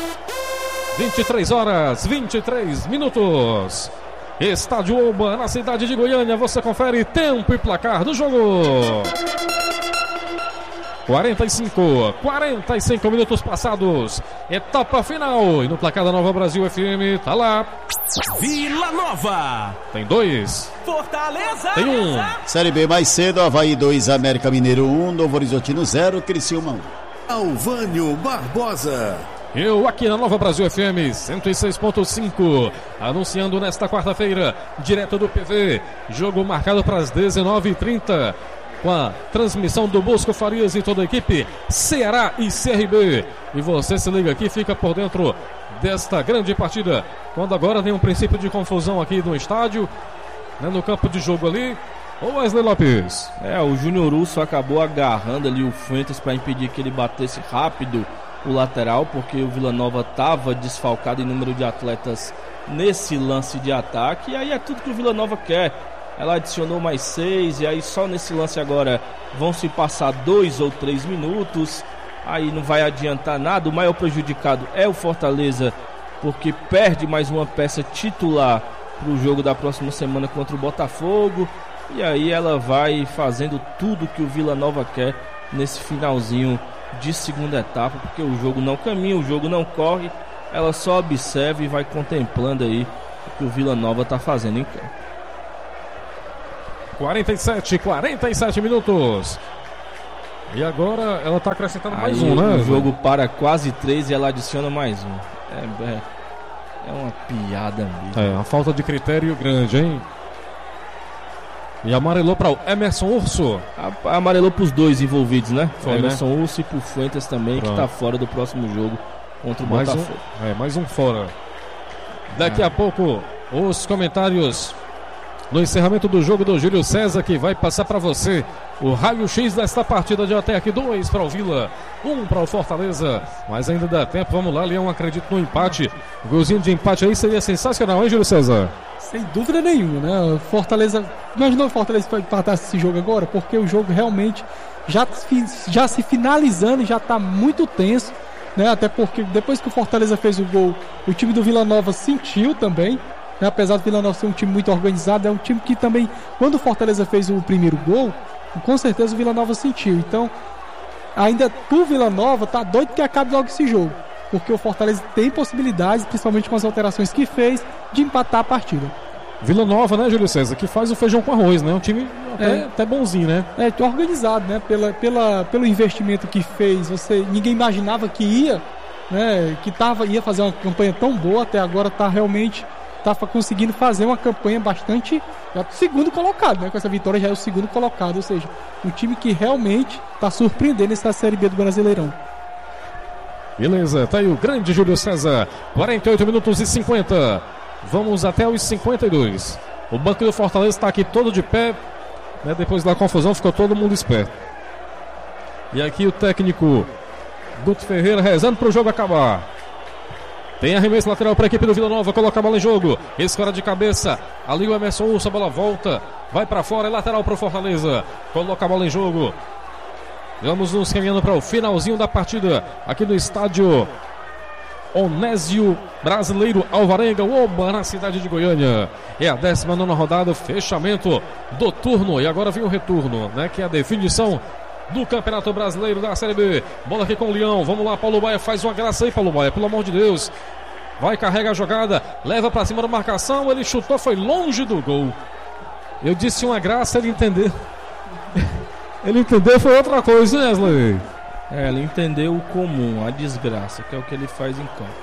vinte e três horas, vinte e três minutos. Estádio Oba, na cidade de Goiânia. Você confere tempo e placar do jogo. quarenta e cinco, quarenta e cinco minutos passados. Etapa final. E no placar da Nova Brasil F M, tá lá. Vila Nova. Tem dois. Fortaleza. Tem um. Série B mais cedo, Avaí dois, América Mineiro um, Novo Horizontino zero, Criciúma um. Alvânio Barbosa. Eu aqui na Nova Brasil F M cento e seis ponto cinco, anunciando nesta quarta-feira, direto do P V, jogo marcado para as dezenove e trinta, com a transmissão do Bosco Farias e toda a equipe, Ceará e C R B. E você se liga aqui, fica por dentro desta grande partida, quando agora tem um princípio de confusão aqui no estádio, né, no campo de jogo ali. Ô Wesley Lopes. É, o Júnior Urso acabou agarrando ali o Fuentes para impedir que ele batesse rápido o lateral, porque o Vila Nova estava desfalcado em número de atletas nesse lance de ataque, e aí é tudo que o Vila Nova quer. Ela adicionou mais seis, e aí só nesse lance agora vão se passar dois ou três minutos, aí não vai adiantar nada. O maior prejudicado é o Fortaleza, porque perde mais uma peça titular para o jogo da próxima semana contra o Botafogo, e aí ela vai fazendo tudo que o Vila Nova quer nesse finalzinho de segunda etapa, porque o jogo não caminha, o jogo não corre, ela só observa e vai contemplando aí o que o Vila Nova está fazendo em campo. quarenta e sete, quarenta e sete minutos. E agora ela está acrescentando aí mais um, né? O jogo para quase três e ela adiciona mais um. É, é, é uma piada mesmo. É, uma falta de critério grande, hein? E amarelou para o Emerson Urso. A, amarelou para os dois envolvidos, né? Foi, Emerson né? Urso e pro Fuentes também, Pronto. que está fora do próximo jogo contra o mais Botafogo. Um, é, mais um fora. Daqui ah. a pouco, os comentários no encerramento do jogo do Júlio César, que vai passar para você o raio-x desta partida de até aqui. Dois para o Vila, um para o Fortaleza. Mas ainda dá tempo, vamos lá, Leão acredito no empate. O golzinho de empate aí seria sensacional, hein, Júlio César? Sem dúvida nenhuma, né? Fortaleza, imaginou o Fortaleza empatar esse jogo agora? Porque o jogo realmente já, já se finalizando e já está muito tenso, né? Até porque depois que o Fortaleza fez o gol, o time do Vila Nova sentiu também, né? Apesar do Vila Nova ser um time muito organizado, é um time que também, quando o Fortaleza fez o primeiro gol, com certeza o Vila Nova sentiu. Então, ainda o Vila Nova tá doido que acabe logo esse jogo, porque o Fortaleza tem possibilidades, principalmente com as alterações que fez, de empatar a partida. Vila Nova, né, Júlio César, que faz o feijão com arroz, né? Um time até, é, até bonzinho, né? É, organizado, né? Pela, pela, pelo investimento que fez, você, ninguém imaginava que ia, né? Que tava, ia fazer uma campanha tão boa, até agora tá realmente tá conseguindo fazer uma campanha bastante, já segundo colocado, né? Com essa vitória já é o segundo colocado, ou seja, um time que realmente tá surpreendendo nessa Série B do Brasileirão. Beleza, tá aí o grande Júlio César. quarenta e oito minutos e cinquenta. Vamos até os cinquenta e dois. O banco do Fortaleza está aqui todo de pé, né? Depois da confusão ficou todo mundo esperto. E aqui o técnico Guto Ferreira rezando para o jogo acabar. Tem arremesso lateral para a equipe do Vila Nova, coloca a bola em jogo, escora de cabeça, ali o Emerson Urso, a bola volta, vai para fora, é lateral para o Fortaleza, coloca a bola em jogo. Vamos nos caminhando para o finalzinho da partida, aqui no estádio Onésio Brasileiro Alvarenga, Oba, na cidade de Goiânia. É a décima nona rodada, fechamento do turno, e agora vem o retorno, né, que é a definição do Campeonato Brasileiro da Série B. Bola aqui com o Leão, vamos lá, Paulo Baia faz uma graça aí, Paulo Baia, pelo amor de Deus. Vai, carrega a jogada, leva pra cima da marcação, ele chutou, foi longe do gol. Eu disse uma graça, ele entendeu. Ele entendeu, foi outra coisa, né, Wesley? É, ele entendeu o comum, a desgraça, que é o que ele faz em campo.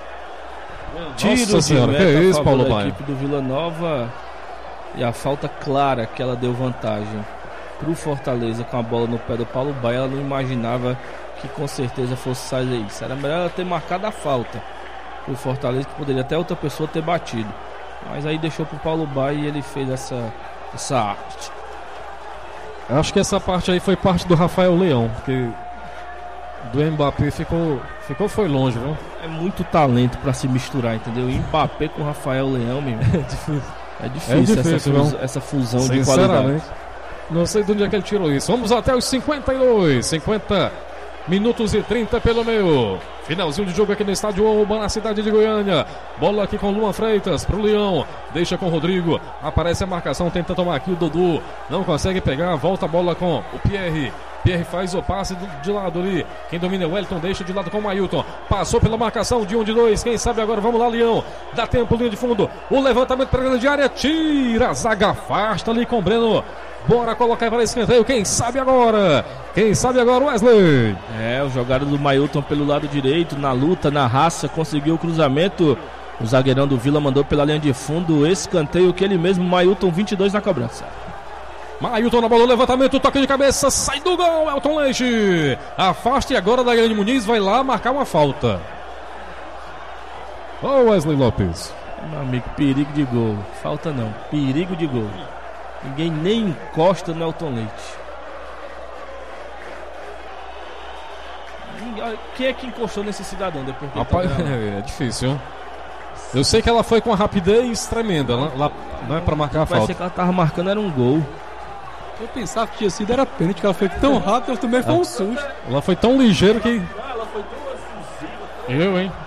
Nossa senhora, que é isso, Paulo Baia? A equipe do Vila Nova, e a falta clara que ela deu vantagem pro Fortaleza com a bola no pé do Paulo Baia. Ela não imaginava que com certeza fosse sair isso. Era melhor ela ter marcado a falta pro Fortaleza, que poderia até outra pessoa ter batido, mas aí deixou pro Paulo Baia e ele fez essa, essa arte. Acho que essa parte aí foi parte do Rafael Leão, porque do Mbappé ficou, ficou foi longe, viu? É muito talento pra se misturar, entendeu? Mbappé com Rafael Leão, meu. É difícil. É difícil, é difícil essa, fusão, essa fusão de qualidade. Não sei de onde é que ele tirou isso. Vamos até os cinquenta e dois. cinquenta minutos e trinta pelo meio. Finalzinho de jogo aqui no estádio Oba, na cidade de Goiânia. Bola aqui com Luan Freitas pro Leão. Deixa com o Rodrigo. Aparece a marcação, tenta tomar aqui o Dudu. Não consegue pegar. Volta a bola com o Pierre. Pierre faz o passe de lado ali. Quem domina é o Wellington, deixa de lado com o Mailton. Passou pela marcação de um de dois. Quem sabe agora, vamos lá, Leão. Dá tempo, linha de fundo. O levantamento para a grande área. Tira a zaga, afasta ali com o Breno. Bora colocar para escanteio. Quem sabe agora? Quem sabe agora, Wesley? É, o jogado do Mailton pelo lado direito, na luta, na raça, conseguiu o cruzamento. O zagueirão do Vila mandou pela linha de fundo. Escanteio que ele mesmo, Mailton, vinte e dois na cobrança. Mailton na bola, levantamento, toque de cabeça, sai do gol, Elton Leite. Afasta e agora Daiane Muniz vai lá marcar uma falta. Ô oh, Wesley Lopes. Meu amigo, perigo de gol. Falta não, perigo de gol. Ninguém nem encosta no Elton Leite. Quem é que encostou nesse cidadão depois que Rapaz, tá é, é difícil. Eu sei que ela foi com uma rapidez tremenda lá, lá não é pra marcar a falta. Parece que ela tava marcando, era um gol. Eu pensava que tinha sido, era pênalti, que ela foi tão rápida, eu também foi um susto. Ela foi tão ligeira que... Ela foi tão efusiva. Eu, hein?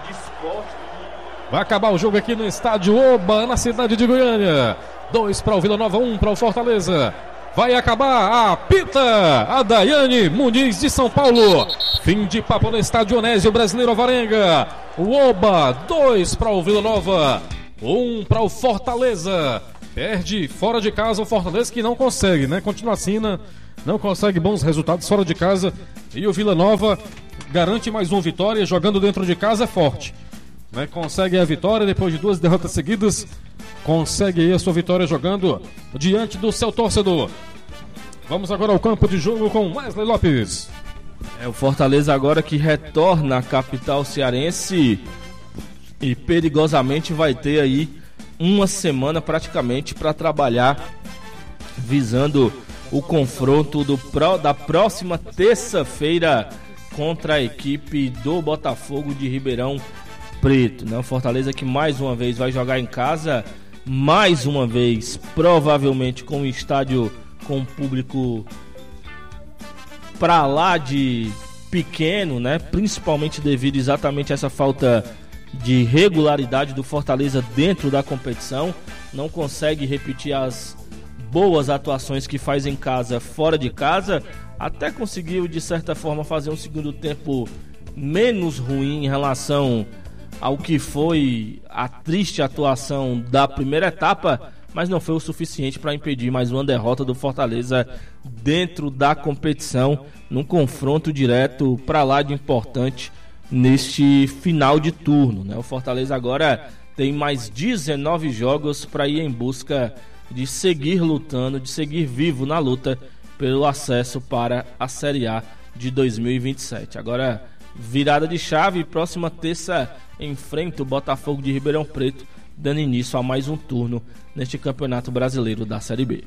Vai acabar o jogo aqui no estádio Oba, na cidade de Goiânia. Dois para o Vila Nova, um para o Fortaleza. Vai acabar, apita a Daiane Muniz de São Paulo. Fim de papo no estádio Onésio Brasileiro Alvarenga. O Oba, dois para o Vila Nova, um para o Fortaleza. Perde fora de casa o Fortaleza, que não consegue, né? Continua assim, né? Não consegue bons resultados fora de casa. E o Vila Nova garante mais uma vitória, jogando dentro de casa é forte, né? Consegue a vitória depois de duas derrotas seguidas. Consegue aí a sua vitória jogando diante do seu torcedor. Vamos agora ao campo de jogo com Wesley Lopes. É o Fortaleza agora que retorna à capital cearense e perigosamente vai ter aí uma semana praticamente para trabalhar, visando o confronto do pro, da próxima terça-feira contra a equipe do Botafogo de Ribeirão Preto, né? O Fortaleza que mais uma vez vai jogar em casa, mais uma vez, provavelmente com o estádio com público pra lá de pequeno, né? Principalmente devido exatamente a essa falta de regularidade do Fortaleza dentro da competição. Não consegue repetir as boas atuações que faz em casa, fora de casa. Até conseguiu, de certa forma, fazer um segundo tempo menos ruim em relação ao que foi a triste atuação da primeira etapa, mas não foi o suficiente para impedir mais uma derrota do Fortaleza dentro da competição, num confronto direto para lá de importante neste final de turno, né? O Fortaleza agora tem mais dezenove jogos para ir em busca de seguir lutando, de seguir vivo na luta pelo acesso para a Série A de dois mil e vinte e sete. Agora, virada de chave, próxima terça enfrenta o Botafogo de Ribeirão Preto, dando início a mais um turno neste Campeonato Brasileiro da Série B.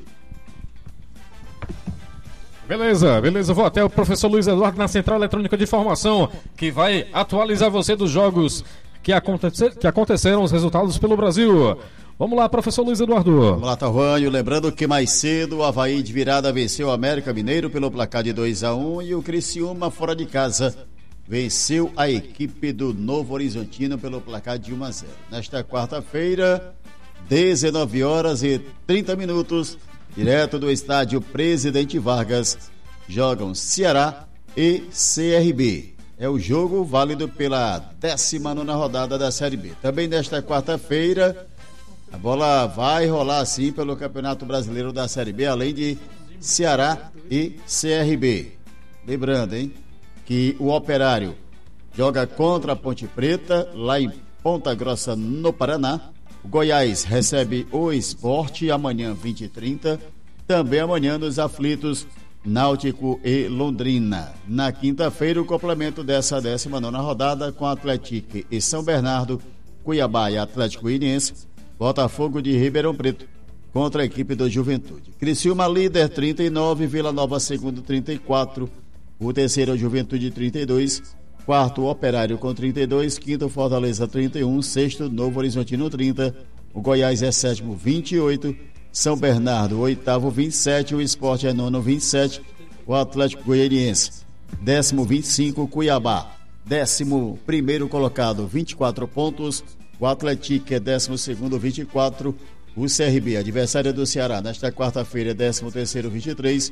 Beleza, beleza, vou até o professor Luiz Eduardo na Central Eletrônica de Informação, que vai atualizar você dos jogos que, acontecer, que aconteceram, os resultados pelo Brasil. Vamos lá, professor Luiz Eduardo. Vamos lá, Tavanho, lembrando que mais cedo o Avaí de virada venceu o América Mineiro pelo placar de dois a um e o Criciúma fora de casa venceu a equipe do Novo Horizontino pelo placar de um a zero. Nesta quarta-feira, dezenove horas e trinta minutos, direto do estádio Presidente Vargas, jogam Ceará e C R B. É o jogo válido pela décima nona rodada da Série B. Também nesta quarta-feira, a bola vai rolar assim pelo Campeonato Brasileiro da Série B, além de Ceará e C R B. Lembrando, hein, que o Operário joga contra a Ponte Preta, lá em Ponta Grossa, no Paraná. O Goiás recebe o Sport amanhã, vinte e trinta. Também amanhã nos aflitos, Náutico e Londrina. Na quinta-feira, o complemento dessa décima nona rodada com Atlético e São Bernardo, Cuiabá e Atlético Goianiense, Botafogo de Ribeirão Preto contra a equipe do Juventude. Criciúma líder trinta e nove, Vila Nova segundo trinta e quatro, o terceiro é o Juventude trinta e dois, quarto o Operário com trinta e dois, quinto Fortaleza trinta e um, sexto Novo Horizontino trinta, o Goiás é sétimo vinte e oito, São Bernardo oitavo vinte e sete, o Sport é nono vinte e sete, o Atlético Goianiense décimo vinte e cinco, Cuiabá décimo primeiro colocado vinte e quatro pontos, o Atlético é décimo segundo vinte e quatro, o C R B, adversário do Ceará, nesta quarta-feira é décimo terceiro vinte e três,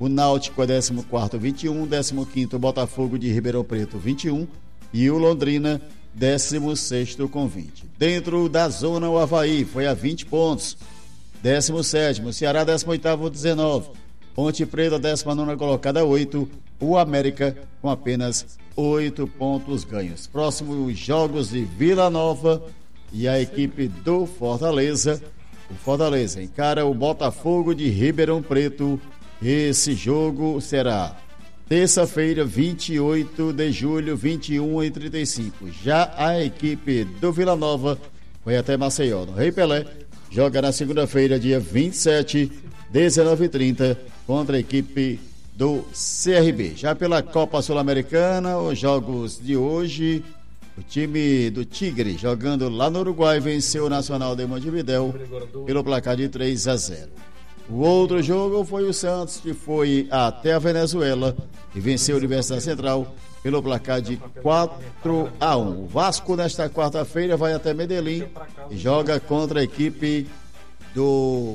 O Náutico é décimo quarto, vinte e um. décimo quinto, Botafogo de Ribeirão Preto, vinte e um. E o Londrina, décimo sexto com vinte. Dentro da zona, o Avaí foi a vinte pontos. décimo sétimo, Ceará, décimo oitavo, dezenove. Ponte Preta, décima nona colocada, oito. O América com apenas oito pontos ganhos. Próximos jogos de Vila Nova e a equipe do Fortaleza. O Fortaleza encara o Botafogo de Ribeirão Preto. Esse jogo será terça-feira, vinte e oito de julho, vinte e um e trinta e cinco. Já a equipe do Vila Nova vai até Maceió, no Rei Pelé. Joga na segunda-feira, dia vinte e sete, dezenove e trinta, contra a equipe do C R B. Já pela Copa Sul-Americana, os jogos de hoje, o time do Tigre, jogando lá no Uruguai, venceu o Nacional de Montevidéu pelo placar de três a zero. O outro jogo foi o Santos, que foi até a Venezuela e venceu a Universidade Central pelo placar de quatro a um. O Vasco, nesta quarta-feira, vai até Medellín e joga contra a equipe do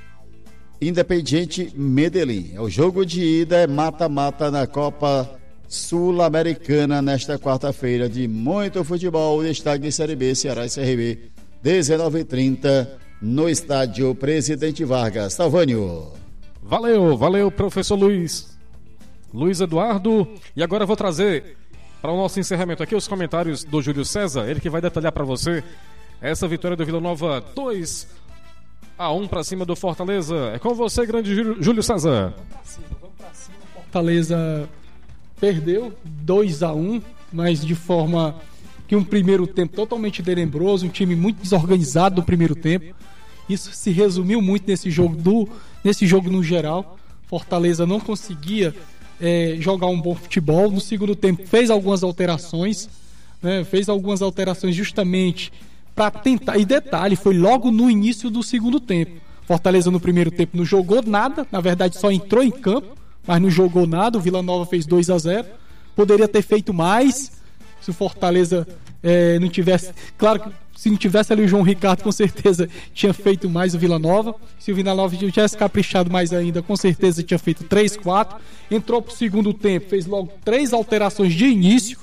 Independiente Medellín. É o jogo de ida, é mata-mata na Copa Sul-Americana nesta quarta-feira, de muito futebol. Destaque de Série B, Ceará e C R B, dezenove e trinta, no estádio Presidente Vargas. Talvânio. Valeu, valeu, professor Luiz. Luiz Eduardo. E agora eu vou trazer para o nosso encerramento aqui os comentários do Júlio César, ele que vai detalhar para você essa vitória do Vila Nova, dois a um para cima do Fortaleza. É com você, grande Júlio César. Vamos para cima, vamos para cima. Fortaleza perdeu dois a um, mas de forma que um primeiro tempo totalmente tenebroso, um time muito desorganizado do primeiro tempo. Isso se resumiu muito nesse jogo, do, nesse jogo no geral. Fortaleza não conseguia é, jogar um bom futebol. No segundo tempo fez algumas alterações, né, fez algumas alterações justamente para tentar. E detalhe, foi logo no início do segundo tempo. Fortaleza no primeiro tempo não jogou nada, na verdade só entrou em campo, mas não jogou nada. O Vila Nova fez dois a zero. Poderia ter feito mais se o Fortaleza é, não tivesse. Claro que se não tivesse ali o João Ricardo, com certeza tinha feito mais o Vila Nova. Se o Vila Nova tivesse caprichado mais ainda, com certeza tinha feito três, quatro. Entrou pro segundo tempo, fez logo três alterações de início.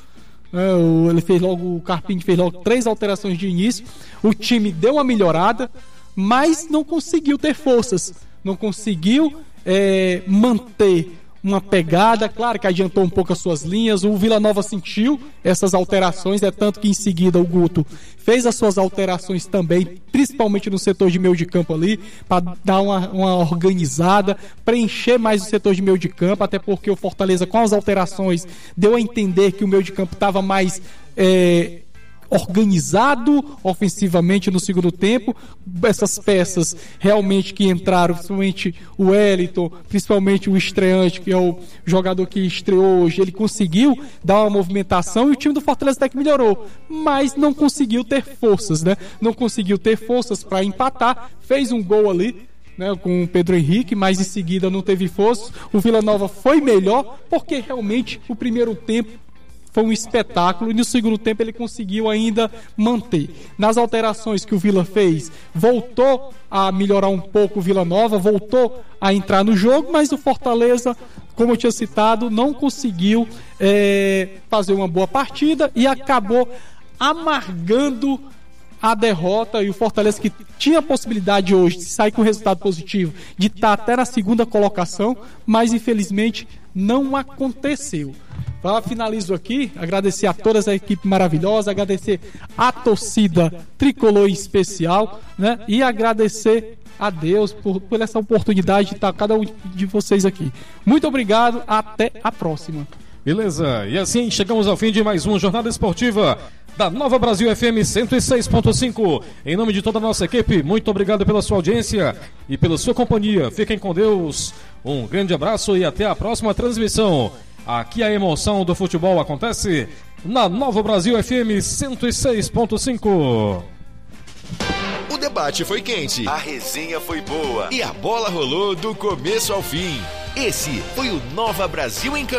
É, ele fez logo, o Carpini fez logo três alterações de início. O time deu uma melhorada, mas não conseguiu ter forças. Não conseguiu é, manter uma pegada. Claro que adiantou um pouco as suas linhas. O Vila Nova sentiu essas alterações, é tanto que em seguida o Guto fez as suas alterações também, principalmente no setor de meio de campo ali, para dar uma, uma organizada, preencher mais o setor de meio de campo, até porque o Fortaleza, com as alterações, deu a entender que o meio de campo estava mais é, organizado ofensivamente no segundo tempo. Essas peças realmente que entraram, principalmente o Wellington, principalmente o estreante, que é o jogador que estreou hoje, ele conseguiu dar uma movimentação e o time do Fortaleza até que melhorou, mas não conseguiu ter forças, né? Não conseguiu ter forças para empatar. Fez um gol ali, né, com o Pedro Henrique, mas em seguida não teve forças. O Vila Nova foi melhor porque realmente o primeiro tempo foi um espetáculo e no segundo tempo ele conseguiu ainda manter. Nas alterações que o Vila fez, voltou a melhorar um pouco o Vila Nova, voltou a entrar no jogo, mas o Fortaleza, como eu tinha citado, não conseguiu é, fazer uma boa partida e acabou amargando a derrota. E o Fortaleza, que tinha a possibilidade hoje de sair com resultado positivo, de estar até na segunda colocação, mas infelizmente não aconteceu. Então, finalizo aqui, agradecer a toda essa equipe maravilhosa, agradecer a torcida tricolor em especial, né? E agradecer a Deus por, por essa oportunidade de estar cada um de vocês aqui. Muito obrigado, até a próxima. Beleza, e assim chegamos ao fim de mais uma jornada esportiva da Nova Brasil F M cento e seis ponto cinco. Em nome de toda a nossa equipe, muito obrigado pela sua audiência e pela sua companhia. Fiquem com Deus, um grande abraço e até a próxima transmissão. Aqui a emoção do futebol acontece na Nova Brasil F M cento e seis ponto cinco. O debate foi quente, a resenha foi boa e a bola rolou do começo ao fim. Esse foi o Nova Brasil em Campo.